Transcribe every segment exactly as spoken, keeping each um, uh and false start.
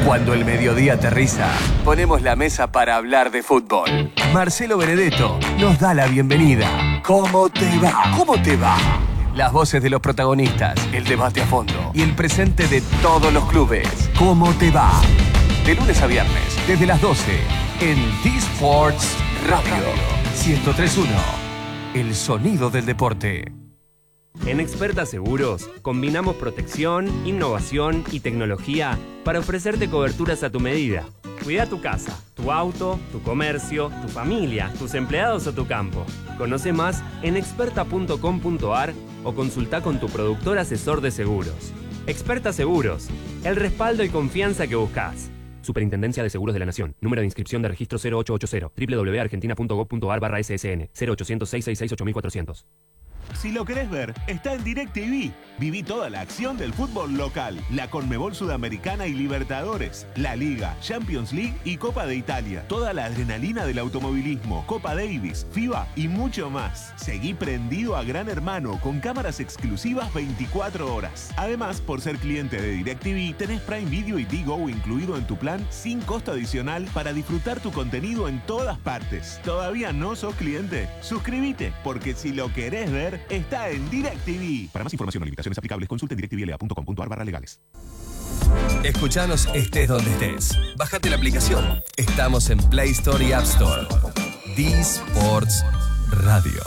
Cuando el mediodía aterriza, ponemos la mesa para hablar de fútbol. Marcelo Benedetto nos da la bienvenida. ¿Cómo te va? ¿Cómo te va? Las voces de los protagonistas, el debate a fondo y el presente de todos los clubes. ¿Cómo te va? De lunes a viernes, desde las doce, en D-Sports Radio ciento tres punto uno. El sonido del deporte. En Experta Seguros, combinamos protección, innovación y tecnología para ofrecerte coberturas a tu medida. Cuida tu casa, tu auto, tu comercio, tu familia, tus empleados o tu campo. Conoce más en experta punto com punto a r o consulta con tu productor asesor de seguros. Experta Seguros, el respaldo y confianza que buscas. Superintendencia de Seguros de la Nación. Número de inscripción de registro cero ocho ocho cero. doble u doble u doble u punto argentina punto gob punto a r barra S S N. cero ochocientos, seiscientos sesenta y seis, ocho mil cuatrocientos. Si lo querés ver, está en DirecTV. Viví toda la acción del fútbol local, la Conmebol Sudamericana y Libertadores, la Liga, Champions League y Copa de Italia. Toda la adrenalina del automovilismo, Copa Davis, FIBA y mucho más. Seguí prendido a Gran Hermano con cámaras exclusivas veinticuatro horas. Además, por ser cliente de DirecTV, tenés Prime Video y Digo incluido en tu plan sin costo adicional para disfrutar tu contenido en todas partes. ¿Todavía no sos cliente? Suscríbete, porque si lo querés ver, está en DirecTV. Para más información o limitaciones aplicables, consulte en directivl a punto com punto a r barra legales. Escuchanos estés donde estés. Bájate la aplicación. Estamos en Play Store y App Store. D-Sports Radio.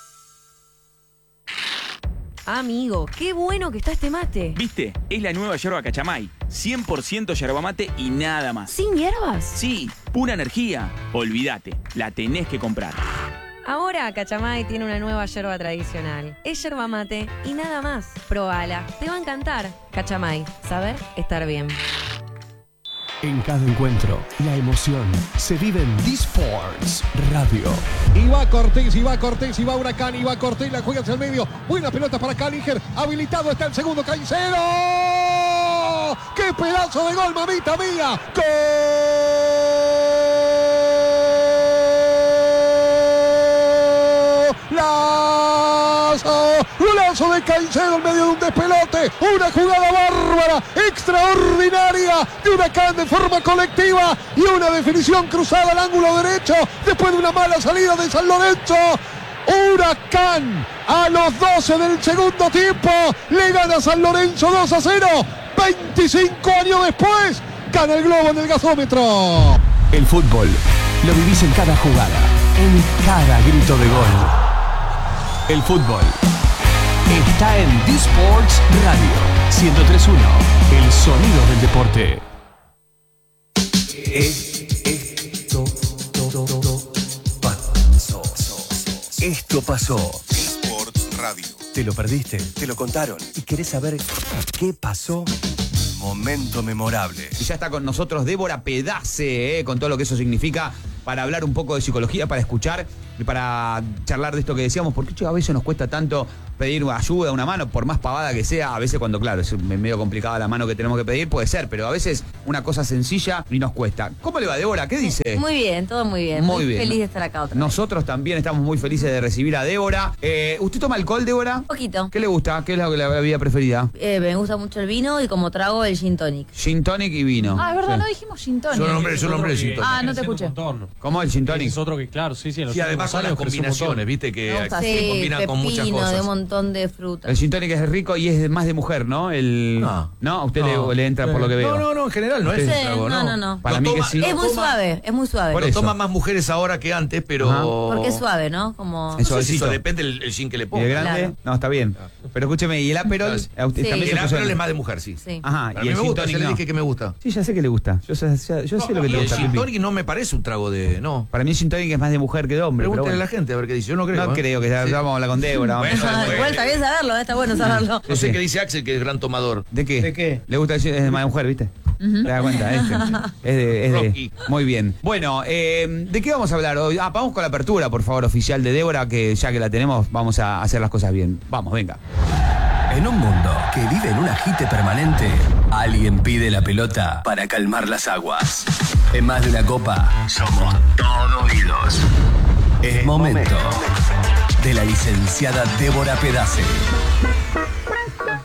Amigo, qué bueno que está este mate. ¿Viste? Es la nueva yerba Cachamay. cien por ciento yerba mate y nada más. ¿Sin hierbas? Sí, pura energía. Olvídate, la tenés que comprar. Ahora Cachamay tiene una nueva yerba tradicional. Es yerba mate y nada más. Probala, te va a encantar. Cachamay, saber estar bien. En cada encuentro, la emoción se vive en D-Sports Radio. Y va Cortés, y va Cortés, y va Huracán, y va Cortés, la juega hacia el medio. Buena pelota para Calinger. Habilitado está el segundo Caicedo. ¡Qué pedazo de gol, mamita mía! ¡Gol! ¡Golazo! ¡Golazo de Caicedo en medio de un despelote! ¡Una jugada bárbara, extraordinaria de Huracán de forma colectiva! Y una definición cruzada al ángulo derecho después de una mala salida de San Lorenzo. Huracán a los doce del segundo tiempo le gana a San Lorenzo dos a cero. veinticinco años después gana el globo en el gasómetro. El fútbol lo vivís en cada jugada, en cada grito de gol. El fútbol está en D-Sports Radio ciento tres punto uno. El sonido del deporte. Esto pasó. Esto pasó. D-Sports Radio. ¿Te lo perdiste? ¿Te lo contaron? ¿Y querés saber qué pasó? Momento memorable. Y ya está con nosotros Débora Pedace, ¿eh? Con todo lo que eso significa, para hablar un poco de psicología, para escuchar y para charlar de esto que decíamos, porque che, a veces nos cuesta tanto pedir ayuda, una mano, por más pavada que sea. A veces cuando, claro, es medio complicada la mano que tenemos que pedir, puede ser, pero a veces una cosa sencilla y nos cuesta. ¿Cómo le va, Débora? ¿Qué dice? Muy bien, todo muy bien. Muy Muy bien. feliz de estar acá otra vez. Nosotros también estamos muy felices de recibir a Débora. Eh, ¿Usted toma alcohol, Débora? Poquito. ¿Qué le gusta? ¿Qué es la, la bebida preferida? Eh, me gusta mucho el vino y como trago el gin tonic. Gin tonic y vino. Ah, es verdad, Sí. no dijimos gin tonic. Yo nombré, yo nombré el gin tonic. Ah, no te escuché. ¿Cómo el gin tonic? Es otro que, claro, sí, sí. En los Sí, además con las últimos años creció un montón. combinaciones, viste, que Me gusta, se Sí, combina con muchas pepino, cosas. de un montón de frutas. El gin tonic es rico y es más de mujer, ¿no? El... No. ¿No? A usted No. le, le entra por lo que veo. No, no, no, en general no es Sí, un trago, no, ¿no? no, no. Para Lo mí que toma- sí. Es lo muy toma- suave, es muy suave. Por Lo eso. toman más mujeres ahora que antes, pero... Ajá. Porque es suave, ¿no? Como... Es No sé si suavecito. eso depende del el gin que le ¿Y de ponga. grande? Claro. No, está bien. Pero escúcheme, ¿y el Aperol? Sí. ¿A usted Sí. también El se puso- Aperol es más de mujer, sí. Sí. Ajá, Pero a y mí el me gin gusta, tonic ya le no. dije que me gusta. Sí, ya sé que le gusta. Yo, sé- ya- yo sé lo que Y le el gusta. gin Pipi. tonic no me parece un trago de... No. Para mí el gin tonic es más de mujer que de hombre. Pero Pregúntale bueno. a la gente a ver qué dice. Yo no creo. No ¿eh? creo que ya Sí. vamos a hablar con Débora. vamos a Bueno, hablar- Ah, igual está bien saberlo, está bueno saberlo. No sé Sí. qué dice Axel, que es gran tomador. ¿De qué? ¿De qué? Le gusta el gin, es de más de mujer, ¿viste? ¿Te das cuenta? Este. Es de, es de- Rocky. Muy bien. Bueno, eh, ¿de qué vamos a hablar hoy? Ah, vamos con la apertura, por favor, oficial de Débora, que ya que la tenemos, vamos a hacer las cosas bien. Vamos, venga. En un mundo que vive en un agite permanente, alguien pide la pelota para calmar las aguas. En más de una copa, somos todo oídos. Es momento de la licenciada Débora Pedace.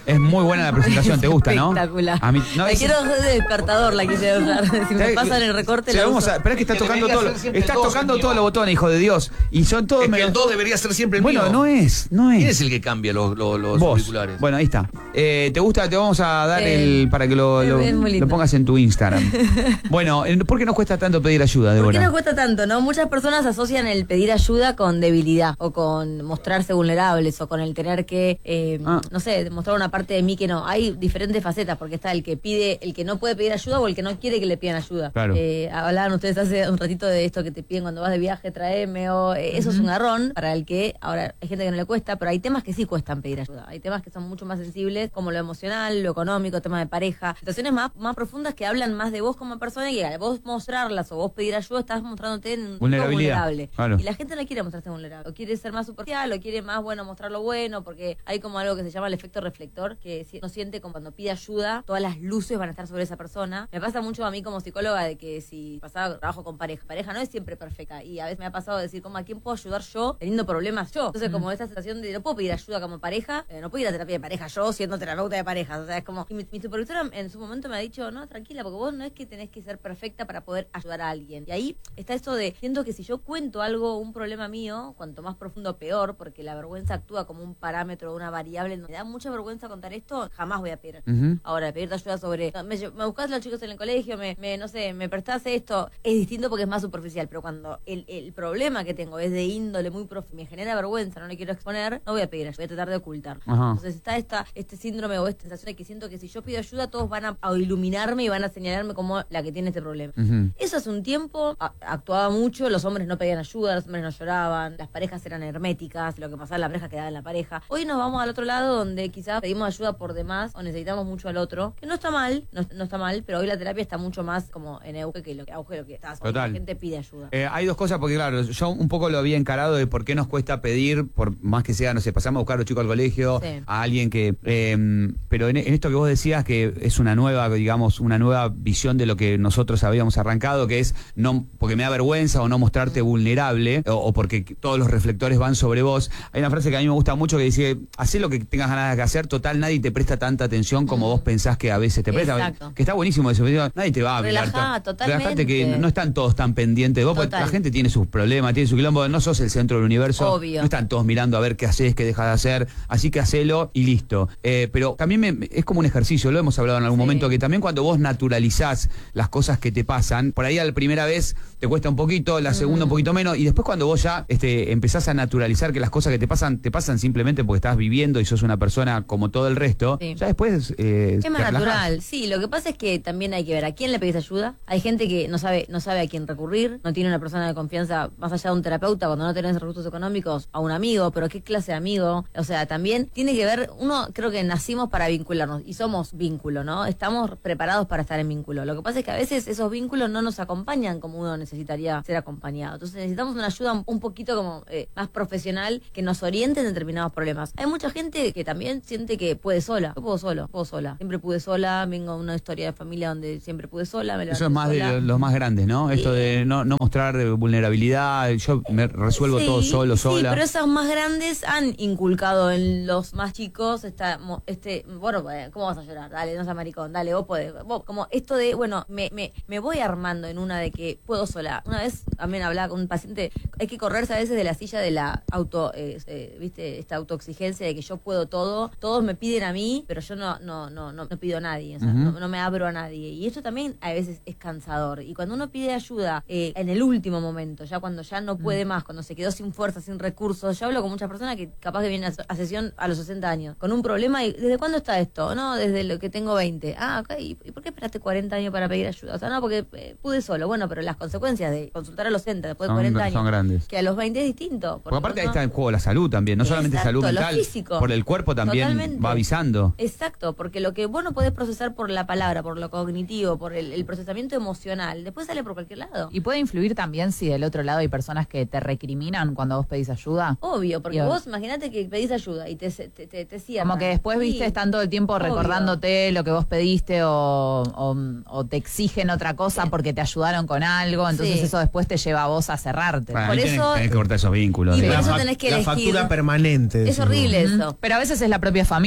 Es muy buena la presentación, ¿te gusta, no? Espectacular. A mí, no, la es- quiero hacer de despertador, la quise usar. Si me pasan el recorte, Sí, la vamos uso. a, pero es que estás Que tocando debería todo, ser siempre estás el dos, tocando señor. todos los botones, hijo de Dios. Y son todos Es que medio- el dos debería ser siempre el Bueno, mío. no es, no es. ¿Quién es el que cambia los, los, los Vos. auriculares? Bueno, ahí está. Eh, ¿Te gusta? Te vamos a dar Eh, el para que lo, lo, es muy lindo. lo pongas en tu Instagram. Bueno, eh, ¿por qué nos cuesta tanto pedir ayuda, ¿Por Débora? qué nos cuesta tanto, no? Muchas personas asocian el pedir ayuda con debilidad o con mostrarse vulnerables o con el tener que, eh, Ah. no sé, demostrar una parte de mí que no. Hay diferentes facetas porque está el que pide, el que no puede pedir ayuda o el que no quiere que le pidan ayuda. Claro. Eh, hablaban ustedes hace un ratito de esto que te piden cuando vas de viaje, traeme o eh, eso es un garrón para el que ahora hay gente que no le cuesta, pero hay temas que sí cuestan pedir ayuda. Hay temas que son mucho más sensibles como lo emocional, lo económico, temas de pareja, situaciones más, más profundas que hablan más de vos como persona y al vos mostrarlas o vos pedir ayuda estás mostrándote en un punto Vulnerabilidad, vulnerable. claro. Y la gente no quiere mostrarse vulnerable, o quiere ser más superficial, o quiere más, bueno, mostrar lo bueno, porque hay como algo que se llama el efecto reflector, que si- no siente como cuando pide ayuda, todas las luces van a estar sobre esa persona. Me pasa mucho a mí como psicóloga de que si pasaba trabajo con pareja, pareja no es siempre perfecta, y a veces me ha pasado de decir, como, ¿a quién puedo ayudar yo teniendo problemas yo? Entonces, como esta sensación de no puedo pedir ayuda como pareja, eh, no puedo ir a terapia de pareja yo siendo terapeuta de parejas, o sea, es como, y mi, mi supervisora en su momento me ha dicho, no, tranquila, porque vos no es que tenés que ser perfecta para poder ayudar a alguien. Y ahí está esto de, siento que si yo cuento algo, un problema mío, cuanto más profundo peor, porque la vergüenza actúa como un parámetro, una variable, me da mucha vergüenza contar esto, jamás voy a pedir ayuda. Ujú. Ahora, pedirte ayuda sobre, no, me, me buscás los chicos en el colegio, me, me no sé, me prestás esto, es distinto porque es más superficial, pero cuando el, el problema que tengo es de índole muy profundo, me genera vergüenza, no le quiero exponer, no voy a pedir ayuda, voy a tratar de ocultar. Ajá. Entonces está esta, este síndrome o esta sensación de que siento que si yo pido ayuda, todos van a, a iluminarme y van a señalarme como la que tiene este problema. Ujú. Eso hace un tiempo a- actuaba mucho, los hombres no pedían ayuda, los hombres no lloraban, las parejas eran herméticas, lo que pasaba en la pareja quedaba en la pareja. Hoy nos vamos al otro lado donde quizás pedimos ayuda por demás o necesitamos mucho al otro, que no está mal, no, no está mal, pero hoy la terapia está mucho más como en auge que lo que, auge lo que está. Total. La gente pide ayuda. Eh, hay dos cosas, porque claro, yo un poco lo había encarado de por qué nos cuesta pedir, por más que sea, no sé, pasamos a buscar a los chicos al colegio, Sí. a alguien que... eh, pero en, en esto que vos decías, que es una nueva, digamos, una nueva visión de lo que nosotros habíamos arrancado, que es no porque me da vergüenza o no mostrarte vulnerable, o, o porque todos los reflectores van sobre vos. Hay una frase que a mí me gusta mucho que dice, hacé lo que tengas ganas de hacer, total, nadie te presta tanta atención como vos pensás que a veces te presta. Exacto. Que está buenísimo eso, nadie te va a mirar. Relajá, to- totalmente. Relajate que no están todos tan pendientes de vos, porque Total. la gente tiene sus problemas, tiene su quilombo, no sos el centro del universo. Obvio. No están todos mirando a ver qué haces, qué dejas de hacer, así que hacelo y listo. Eh, pero también me- es como un ejercicio, lo hemos hablado en algún Sí. momento, que también cuando vos naturalizás las cosas que te pasan, por ahí a la primera vez te cuesta un poquito, la segunda un poquito menos, y después cuando vos ya este, empezás a naturalizar que las cosas que te pasan, te pasan simplemente porque estás viviendo y sos una persona como todo el resto, Sí. ya después... eh, Es te más relajás. natural, sí, lo que pasa es que también hay que ver a quién le pedís ayuda. Hay gente que no sabe, no sabe a quién recurrir, no tiene una persona de confianza más allá de un terapeuta cuando no tenés recursos económicos, a un amigo, pero qué clase de amigo. O sea, también tiene que ver, uno creo que nacimos para vincularnos y somos vínculo, ¿no? Estamos preparados para estar en vínculo. Lo que pasa es que a veces esos vínculos no nos acompañan como uno necesitaría ser acompañado. Entonces necesitamos una ayuda un poquito como eh, más profesional que nos oriente en determinados problemas. Hay mucha gente que también siente que puede sola. Yo puedo solo, puedo sola. Siempre pude sola, vengo de una historia de familia donde siempre pude sola. Me Eso levanté es más sola. de los más grandes, ¿no? Esto de no, no mostrar vulnerabilidad, yo me resuelvo Sí, todo solo, sí, sola. pero esos más grandes han inculcado en los más chicos esta, mo- este, bueno, eh, ¿cómo vas a llorar? Dale, no seas maricón, dale, vos podés. Vos, como esto de, bueno, me, me, me voy armando en una de que puedo sola. Una vez también hablaba con un paciente, hay que correrse a veces de la silla de la auto, eh, eh, viste, esta autoexigencia de que yo puedo todo, todos me piden a mí, pero yo no, no, no, no, no pido a nadie, o sea, Ujú. no, no me abro a nadie. Y esto también a veces es cansador. Y cuando uno pide ayuda eh, en el último momento, ya cuando ya no puede más, cuando se quedó sin fuerza, sin recursos, yo hablo con muchas personas que capaz que vienen a, a sesión a los sesenta años, con un problema y ¿desde cuándo está esto? No, desde lo que tengo veinte. Ah, ok, ¿y y por qué esperaste cuarenta años para pedir ayuda? O sea, no, porque eh, pude solo. Bueno, pero las consecuencias de consultar a los centros después de Son- cuarenta años, son grandes. que a los veinte es distinto. Porque aparte ahí no- está en juego la salud también, no solamente Exacto, salud lo mental, físico. por el cuerpo también Totalmente. va avisando. Exacto, porque lo que vos no podés procesar por la palabra, por lo cognitivo, por el, el procesamiento emocional, después sale por cualquier lado. ¿Y puede influir también si del otro lado hay personas que te recriminan cuando vos pedís ayuda? Obvio, porque Yo- vos imagínate que pedís ayuda y te, te, te, te cierran. Como que después, Sí, viste, están todo el tiempo obvio. recordándote lo que vos pediste o, o, o te exigen otra cosa Sí. porque te ayudaron con algo, entonces Sí. eso después te lleva a vos a cerrarte. Bueno, Por ahí tenés, eso- tenés que cortar esos vínculos. Y digamos. por La eso fa- tenés que la elegir. factura permanente. Es decimos. horrible Ujú. eso. Pero a veces es la propia familia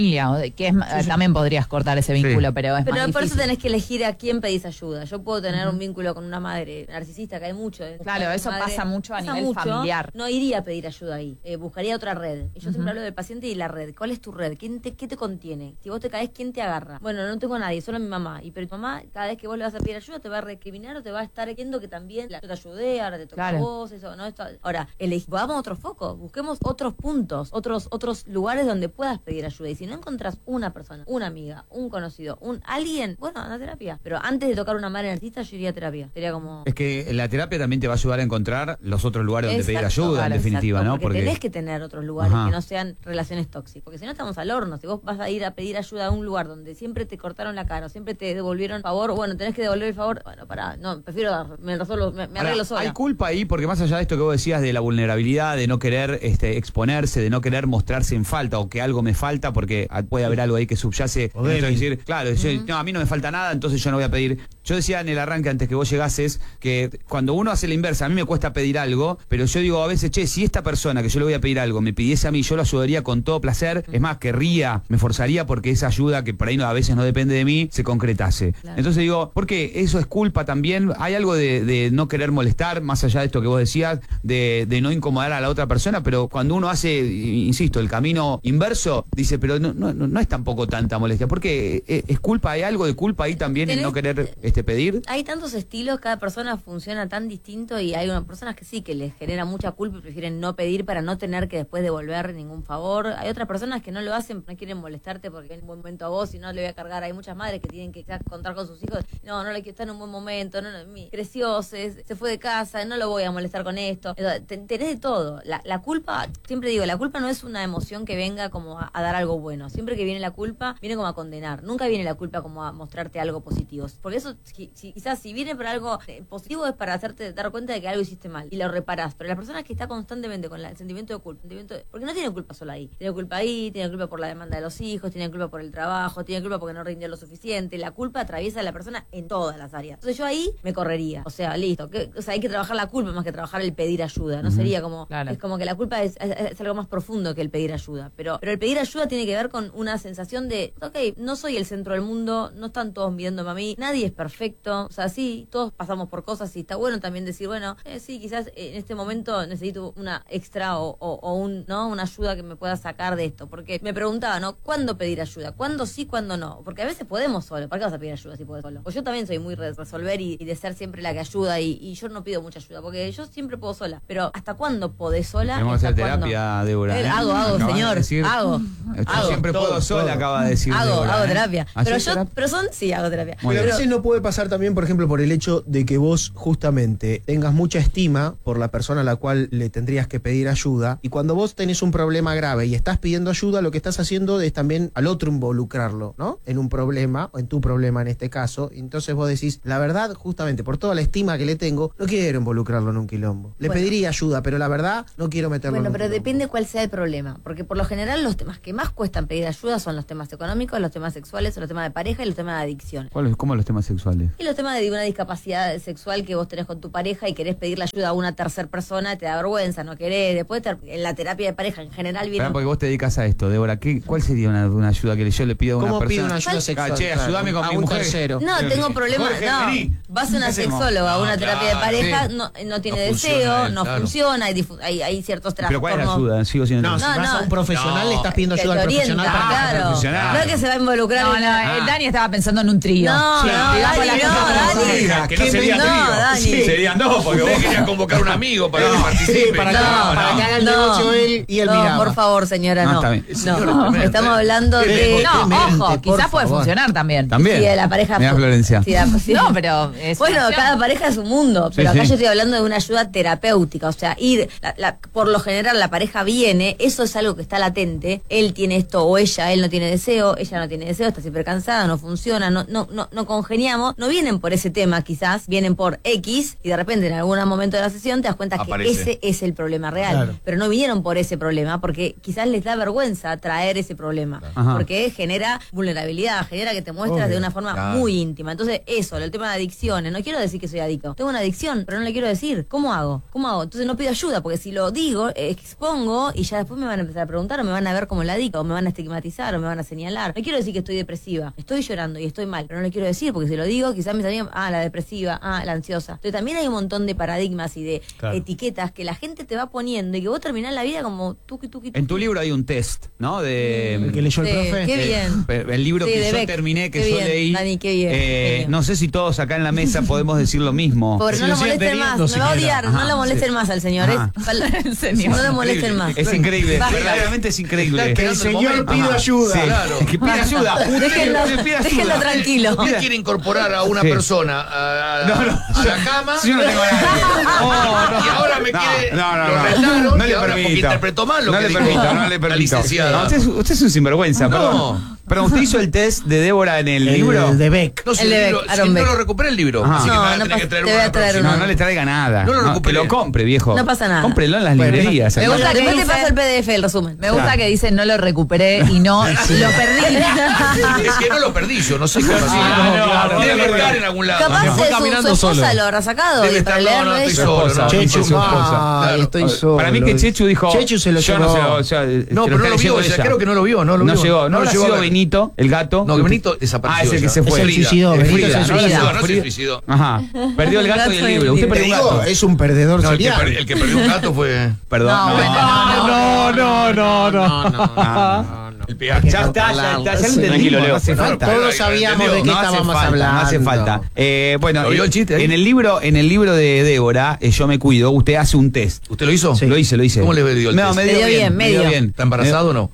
familia, o de, que es, sí, sí. también podrías cortar ese vínculo, sí. pero es Pero más por difícil. eso tenés que elegir a quién pedís ayuda. Yo puedo tener uh-huh. un vínculo con una madre narcisista, que hay mucho. ¿eh? Claro, eso madre, pasa mucho a pasa nivel mucho, familiar. No iría a pedir ayuda ahí, eh, buscaría otra red. Y yo uh-huh. siempre hablo del paciente y la red. ¿Cuál es tu red? ¿Quién te, ¿Qué te contiene? Si vos te caes, ¿quién te agarra? Bueno, no tengo a nadie, solo a mi mamá. Y pero tu mamá, cada vez que vos le vas a pedir ayuda, te va a recriminar o te va a estar viendo que también la, yo te ayudé, ahora te toca claro. a vos, eso, ¿no? Esto, ahora, elegí, vamos a otro foco, busquemos otros puntos, otros, otros lugares donde puedas pedir ayuda. Y si no encontrás una persona, una amiga, un conocido, un alguien, bueno, anda a terapia. Pero antes de tocar una madre narcisista, yo iría a terapia. Sería como... Es que la terapia también te va a ayudar a encontrar los otros lugares donde exacto, pedir ayuda, claro, en definitiva, exacto, ¿no? Porque, Porque tenés que tener otros lugares Ajá. que no sean relaciones tóxicas. Porque si no estamos al horno. Si vos vas a ir a pedir ayuda a un lugar donde siempre te cortaron la cara o siempre te devolvieron favor, bueno, tenés que devolver el favor, bueno, pará, no, prefiero dar, me resuelvo, me, me arreglo sola. Hay culpa ahí, porque más allá de esto que vos decías de la vulnerabilidad, de no querer este, exponerse, de no querer mostrarse en falta o que algo me falta, porque puede haber algo ahí que subyace, esto de decir, claro, uh-huh. yo, no, a mí no me falta nada, entonces yo no voy a pedir. Yo decía en el arranque antes que vos llegases que cuando uno hace la inversa, a mí me cuesta pedir algo, pero yo digo a veces, che, si esta persona que yo le voy a pedir algo me pidiese a mí, yo lo ayudaría con todo placer, uh-huh. es más, querría, me forzaría porque esa ayuda que por ahí no, a veces no depende de mí, se concretase. Claro. Entonces digo, porque eso es culpa también, hay algo de, de no querer molestar, más allá de esto que vos decías, de, de no incomodar a la otra persona, pero cuando uno hace, insisto, el camino inverso, dice, pero no, no, no es tampoco tanta molestia, porque es, es culpa, hay algo de culpa ahí también en no querer este, pedir. Hay tantos estilos, cada persona funciona tan distinto y hay unas personas que sí, que les genera mucha culpa y prefieren no pedir para no tener que después devolver ningún favor. Hay otras personas que no lo hacen, no quieren molestarte porque en un buen momento a vos y no le voy a cargar. Hay muchas madres que tienen que contar con sus hijos, no, no le quiero estar en un buen momento, no, no, creció, se, se fue de casa, no lo voy a molestar con esto. Tenés de todo. La, la culpa, siempre digo, la culpa no es una emoción que venga como a, a dar algo bueno. Siempre que viene la culpa, viene como a condenar. Nunca viene la culpa como a mostrarte algo positivo. Porque eso, si, si, quizás si viene por algo positivo es para hacerte dar cuenta de que algo hiciste mal y lo reparás. Pero la persona que está constantemente con la, el sentimiento de culpa, sentimiento de, porque no tiene culpa solo ahí. Tiene culpa ahí, tiene culpa por la demanda de los hijos, tiene culpa por el trabajo, tiene culpa porque no rindió lo suficiente. La culpa atraviesa a la persona en todas las áreas. Entonces yo ahí me correría. O sea, listo. Que, o sea, hay que trabajar la culpa más que trabajar el pedir ayuda. No uh-huh. sería como... Claro. Es como que la culpa es, es, es algo más profundo que el pedir ayuda. Pero, pero el pedir ayuda tiene que ver con una sensación de, ok, no soy el centro del mundo, no están todos mirándome a mí, nadie es perfecto. O sea, sí, todos pasamos por cosas y está bueno también decir, bueno, eh, sí, quizás en este momento necesito una extra o, o, o un, ¿no? una ayuda que me pueda sacar de esto. Porque me preguntaba, ¿no? ¿Cuándo pedir ayuda? ¿Cuándo sí, cuándo no? Porque a veces podemos solo. ¿Para qué vas a pedir ayuda si podés solo? Pues yo también soy muy de resolver y, y de ser siempre la que ayuda y, y yo no pido mucha ayuda porque yo siempre puedo sola. Pero ¿hasta cuándo podés sola? Tenemos que hacer terapia, Débora. ¿eh? Hago, hago, Acabas señor. de decir, hago. Yo hago. siempre todo, puedo sola, todo. acaba de decir. Hago, Débora, hago ¿eh? terapia. Pero yo, terapia? pero son, sí, hago terapia. Pero a Pero- veces no puede pasar también, por ejemplo, por el hecho de que vos justamente tengas mucha estima por la persona a la cual le tendrías que pedir ayuda, y cuando vos tenés un problema grave y estás pidiendo ayuda, lo que estás haciendo es también al otro involucrarlo, ¿no? En un problema, o en tu problema en este caso. Entonces vos decís, la verdad, justamente por toda la estima que le tengo, no quiero involucrarlo en un quilombo. Le Bueno. pediría ayuda, pero la verdad, no quiero meterlo Bueno, en un pero quilombo. depende cuál sea el problema, porque por lo general los temas que más cuestan pedir ayuda son los temas económicos, los temas sexuales, los temas de pareja y los temas de adicción. ¿Cuáles- ¿Cómo los temas sexuales? Y los temas de una discapacidad sexual que vos tenés con tu pareja y querés pedirle ayuda a una tercera persona, te da vergüenza, no querés. Después te- en la terapia de pareja en general viene... Pará, porque vos te dedicas a esto, Débora. ¿Qué, ¿Cuál sería una, una ayuda que yo le pido a una ¿Cómo persona? pido una ayuda ¿Cuál? sexual? Ah, che, ayúdame con a mi un mujer. tercero. No, tengo problemas, Jorge, no. vení. Vas a una ¿Qué hacemos? sexóloga, a una No, terapia claro, de pareja, sí. no, no tiene No funciona deseo, él, no claro. funciona, hay, difu- hay, hay ciertos ¿Pero cuál es la trastornos. ayuda? Sigo siendo... No, si No, vas no. a un profesional, No. le estás pidiendo Que ayuda te al orienta, profesional para claro. profesional. No es que se va a involucrar No, en no, una- eh, Dani estaba pensando en un trío. No, Sí, no, digamos Dani, la no, cosa como Dani. son. Que no sería No, trío. Dani. Sí. Serían dos, porque Usted vos quería convocar un amigo para que participe. para que, No, para no, que haga el no. negocio él y él No, miraba. por favor, señora, No, no. está bien. No, Señora, estamos tremendo. hablando de... Qué No, Demente, ojo, por quizás puede favor. funcionar también. También. Sí, de la pareja. Mirá, Florencia. Sí, de- sí. No, pero es Bueno, una opción. cada pareja es un mundo, pero Sí, acá sí. yo estoy hablando de una ayuda terapéutica, o sea, ir, la- la- por lo general la pareja viene, eso es algo que está latente, él tiene esto o ella, él no tiene deseo, ella no tiene deseo, está siempre cansada, no funciona, no no no, no congeniamos, no, no vienen por ese tema quizás, vienen por X y de repente en algún momento de la sesión te das cuenta Aparece. que ese es el problema real. Claro. Pero no vinieron por ese problema porque quizás les da vergüenza traer ese problema. Ajá. Porque genera vulnerabilidad, genera que te muestras Obvio. de una forma Claro. muy íntima. Entonces eso, el tema de adicciones, no quiero decir que soy adicto. Tengo una adicción, pero no le quiero decir. ¿Cómo hago? ¿Cómo hago? Entonces no pido ayuda porque si lo digo, eh, expongo y ya después me van a empezar a preguntar o me van a ver como la adicta o me van a estigmatizar o me van a señalar. No quiero decir que estoy depresiva. Estoy llorando y estoy mal, pero no le quiero decir porque si lo digo, quizás me salgan, ah, la depresiva, ah, la ansiosa. Entonces también hay un montón de paradigmas y de Claro. etiquetas que la gente te va poniendo y que vos terminás la vida como tuqui, tuqui, tuqui. En tu libro hay un test, ¿no? De El que leyó el Sí, profe. qué bien. Eh, El libro Sí, que de yo Beck. terminé, que Qué yo bien, leí. Dani, qué bien, eh, qué bien. no sé si todos acá en la mesa podemos decir lo mismo. Pobre, Si no lo lo siguen molesten más, teniendo, me va a siquiera. odiar, no Ajá, lo molesten sí. más al señor, Ajá. ¿eh? El señor. No lo molesten más. Es increíble, Basta. verdaderamente es increíble. Que el señor pide ayuda. Sí. Claro. Que pide ayuda. Déjenlo, Usted pide ayuda. déjenlo tranquilo. Usted quiere incorporar a una Sí. persona a, a- No, no. a la cama Yo no tengo a nadie. Oh, no. y ahora me No, quiere. no, no, lo no. retaron No y le ahora porque permito. interpretó mal lo no que le dijo permito, no le la permito. licenciada. No, usted, es, usted es un sinvergüenza, No. perdón. Pero usted hizo el test de Débora en el, El libro. de Beck. No, si, El de el libro- Beck, si Aaron no Beck. lo recuperé el libro. Ajá. Así que No, me va a no tener pasa- que traer te voy una a traer próxima. No, no le traiga nada. No lo recuperé. que lo compre, viejo. No pasa nada. Cómprelo en las Bueno, librerías. me hermano. gusta que Después te dice- paso el P D F, el resumen. Me gusta Claro. que dice no lo recuperé y no lo perdí. Es que no lo perdí yo, no sé qué pasó. no, claro, Debe no, no, estar no. en algún lado. Capaz Se fue de su, su caminando esposa solo. lo habrá sacado Debe y estar, para no, leerlo no, estoy ella. solo, no. Chechu, su esposa. ay, Claro. estoy solo. Para mí que Chechu dijo. Chechu se lo yo llevó. no sé, o sea, No, se pero está no lo vio, leyendo ella, ella. creo que no lo vio, no lo No vio. llegó, no lo habrá llegó a sido ver. Benito, el gato. No, que Benito desapareció. Ah, es el que ya. se fue. Es el Frida. suicidó, Es Benito Frida, se no, suicidó. no, no se suicidó. Ajá. Perdió el gato y el libro. Usted Te perdió un digo, gato. es un perdedor No, el que, serial. per- el que perdió un gato fue Perdón. No, bueno, No, no, no, no, no. Ah. el peaje. Ya está, ya está, ya lo Sí. entendimos. Tranquilo, Leo. No hace falta. Todos sabíamos de qué No hace estábamos falta, hablando. no hace falta. Eh, bueno, ¿Lo vio el chiste ahí? en el libro, en el libro de Débora, eh, Yo me cuido, usted hace un test. ¿Usted lo hizo? Lo hice, lo hice. ¿Cómo le dio el no, test? me Le dio dio bien, bien, me dio medio. bien. ¿Está embarazado o no?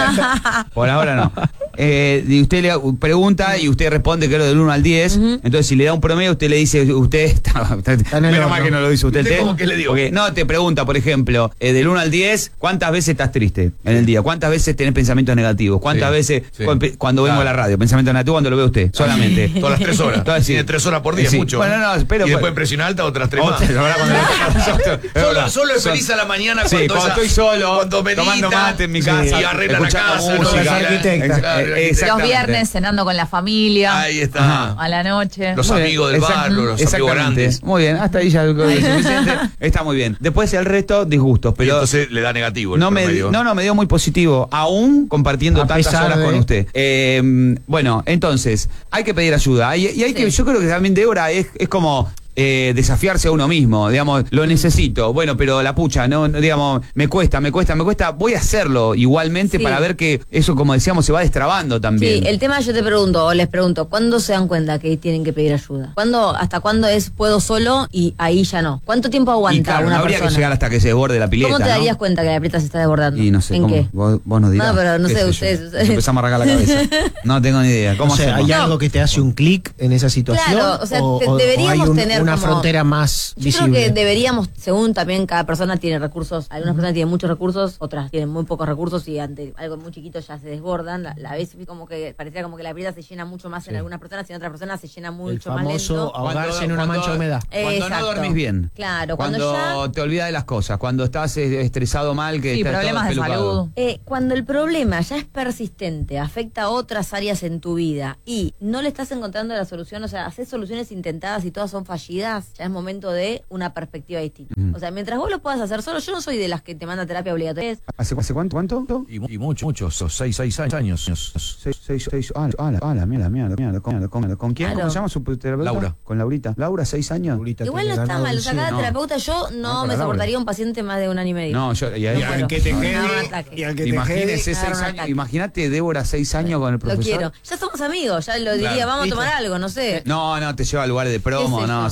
Por ahora no. Eh, y usted le pregunta y usted responde creo del uno al diez. Entonces si le da un promedio, usted le dice, usted está, está- en el menos horno. mal que no lo hizo usted. el ¿Usted test. cómo que le dio? Porque, no, te pregunta, por ejemplo, eh, del uno al diez, ¿cuántas veces estás triste en el día? ¿Cuántas veces tenés pensamientos negativos? ¿Cuántas Sí, veces sí. cu- cuando vengo a la Claro. radio? Pensamiento negativo cuando lo ve usted, solamente. Todas las tres horas. Todas, sí. Tiene tres horas por día, Sí. mucho. Bueno, no, pero- y después en presión alta otras tres más. Otra, la verdad, cuando- es Solo, verdad. solo es feliz a la mañana Sí, cuando, cuando esa- estoy solo, cuando medita, tomando mate en mi casa, y arregla la escuchando casa, ¿no? música. Las arquitectas. Ex- Claro, eh, las Los exactamente. viernes cenando con la familia. Ahí está. A la noche. Los Muy bien, amigos del exact- barrio, los amigos exactamente. grandes. Muy bien, hasta ahí ya es suficiente. Está muy bien. Después el resto, disgustos. Y Pero entonces le da negativo el no, me, promedio. no, no, me dio muy positivo, aún compartiendo A tantas pesar horas de- con usted. Eh, bueno, entonces, hay que pedir ayuda. Y, y hay que, Sí. yo creo que también Débora es, es como eh, desafiarse a uno mismo, digamos, lo necesito, bueno, pero la pucha, no, no, digamos, me cuesta, me cuesta, me cuesta, voy a hacerlo igualmente Sí. para ver que eso, como decíamos, se va destrabando también. Sí, el tema yo te pregunto, o les pregunto, ¿cuándo se dan cuenta que tienen que pedir ayuda? ¿Cuándo, hasta cuándo es puedo solo y ahí ya no? ¿Cuánto tiempo Y aguanta claro, no una habría persona? que llegar hasta que se desborde la pileta, ¿Cómo te ¿no? darías cuenta que la pileta se está desbordando? Y no sé, ¿En ¿cómo? qué? Vos, vos nos dirás. No, pero no ¿Qué sé, yo? ustedes- Nos empezamos a arrancar la cabeza. No tengo ni idea. ¿Cómo O sea, hacemos? ¿hay No. algo que te hace un clic en esa situación? Claro, o sea, te- hay deberíamos un- tener una como- frontera más Yo visible? creo que deberíamos, según también cada persona tiene recursos, algunas personas tienen muchos recursos, otras tienen muy pocos recursos y ante algo muy chiquito ya se desbordan. La, la vez como que parecía como que la pileta se llena mucho más en algunas personas y en otras personas se llena El mucho más famoso lento. ahogarse en una mancha de humedad. Cuando Exacto. no dormís bien. Claro, cuando, Cuando, ya... te olvidas de las cosas, cuando estás eh, estresado mal, que Sí, estás problemas todo de espelucado. salud. Eh, cuando el problema ya es persistente, afecta a otras áreas en tu vida y no le estás encontrando la solución, o sea, haces soluciones intentadas y todas son fallidas, ya es momento de una perspectiva distinta. Ujú. O sea, mientras vos lo puedas hacer solo, yo no soy de las que te manda terapia obligatoria. ¿Hace, hace cuánto? ¿Cuánto? Y, mu- y mucho, muchos, seis, seis años. Seis, seis, seis. Ah, ah, la, ah, la mierda, mierda, mierda. ¿Con, con, con quién? Claro. ¿Cómo se llama su terapeuta? Laura. Con Laurita. Laura, seis años. Laurita Igual tiene no está ganado mal, o el sea, sí. cada no. terapeuta yo no, No, me para soportaría un paciente más de un año y medio. No, yo. Y, ahí- No puedo. que te Me quede- da un ataque. y al que te Imagínese quede- seis un años. ataque. Imagínate Débora seis años con el Lo profesor. quiero. Ya somos amigos, ya lo diría, Claro, vamos ¿viste? a tomar algo, no sé. No, no, te lleva a lugares de ¿Qué promo, sé no, yo? o sea,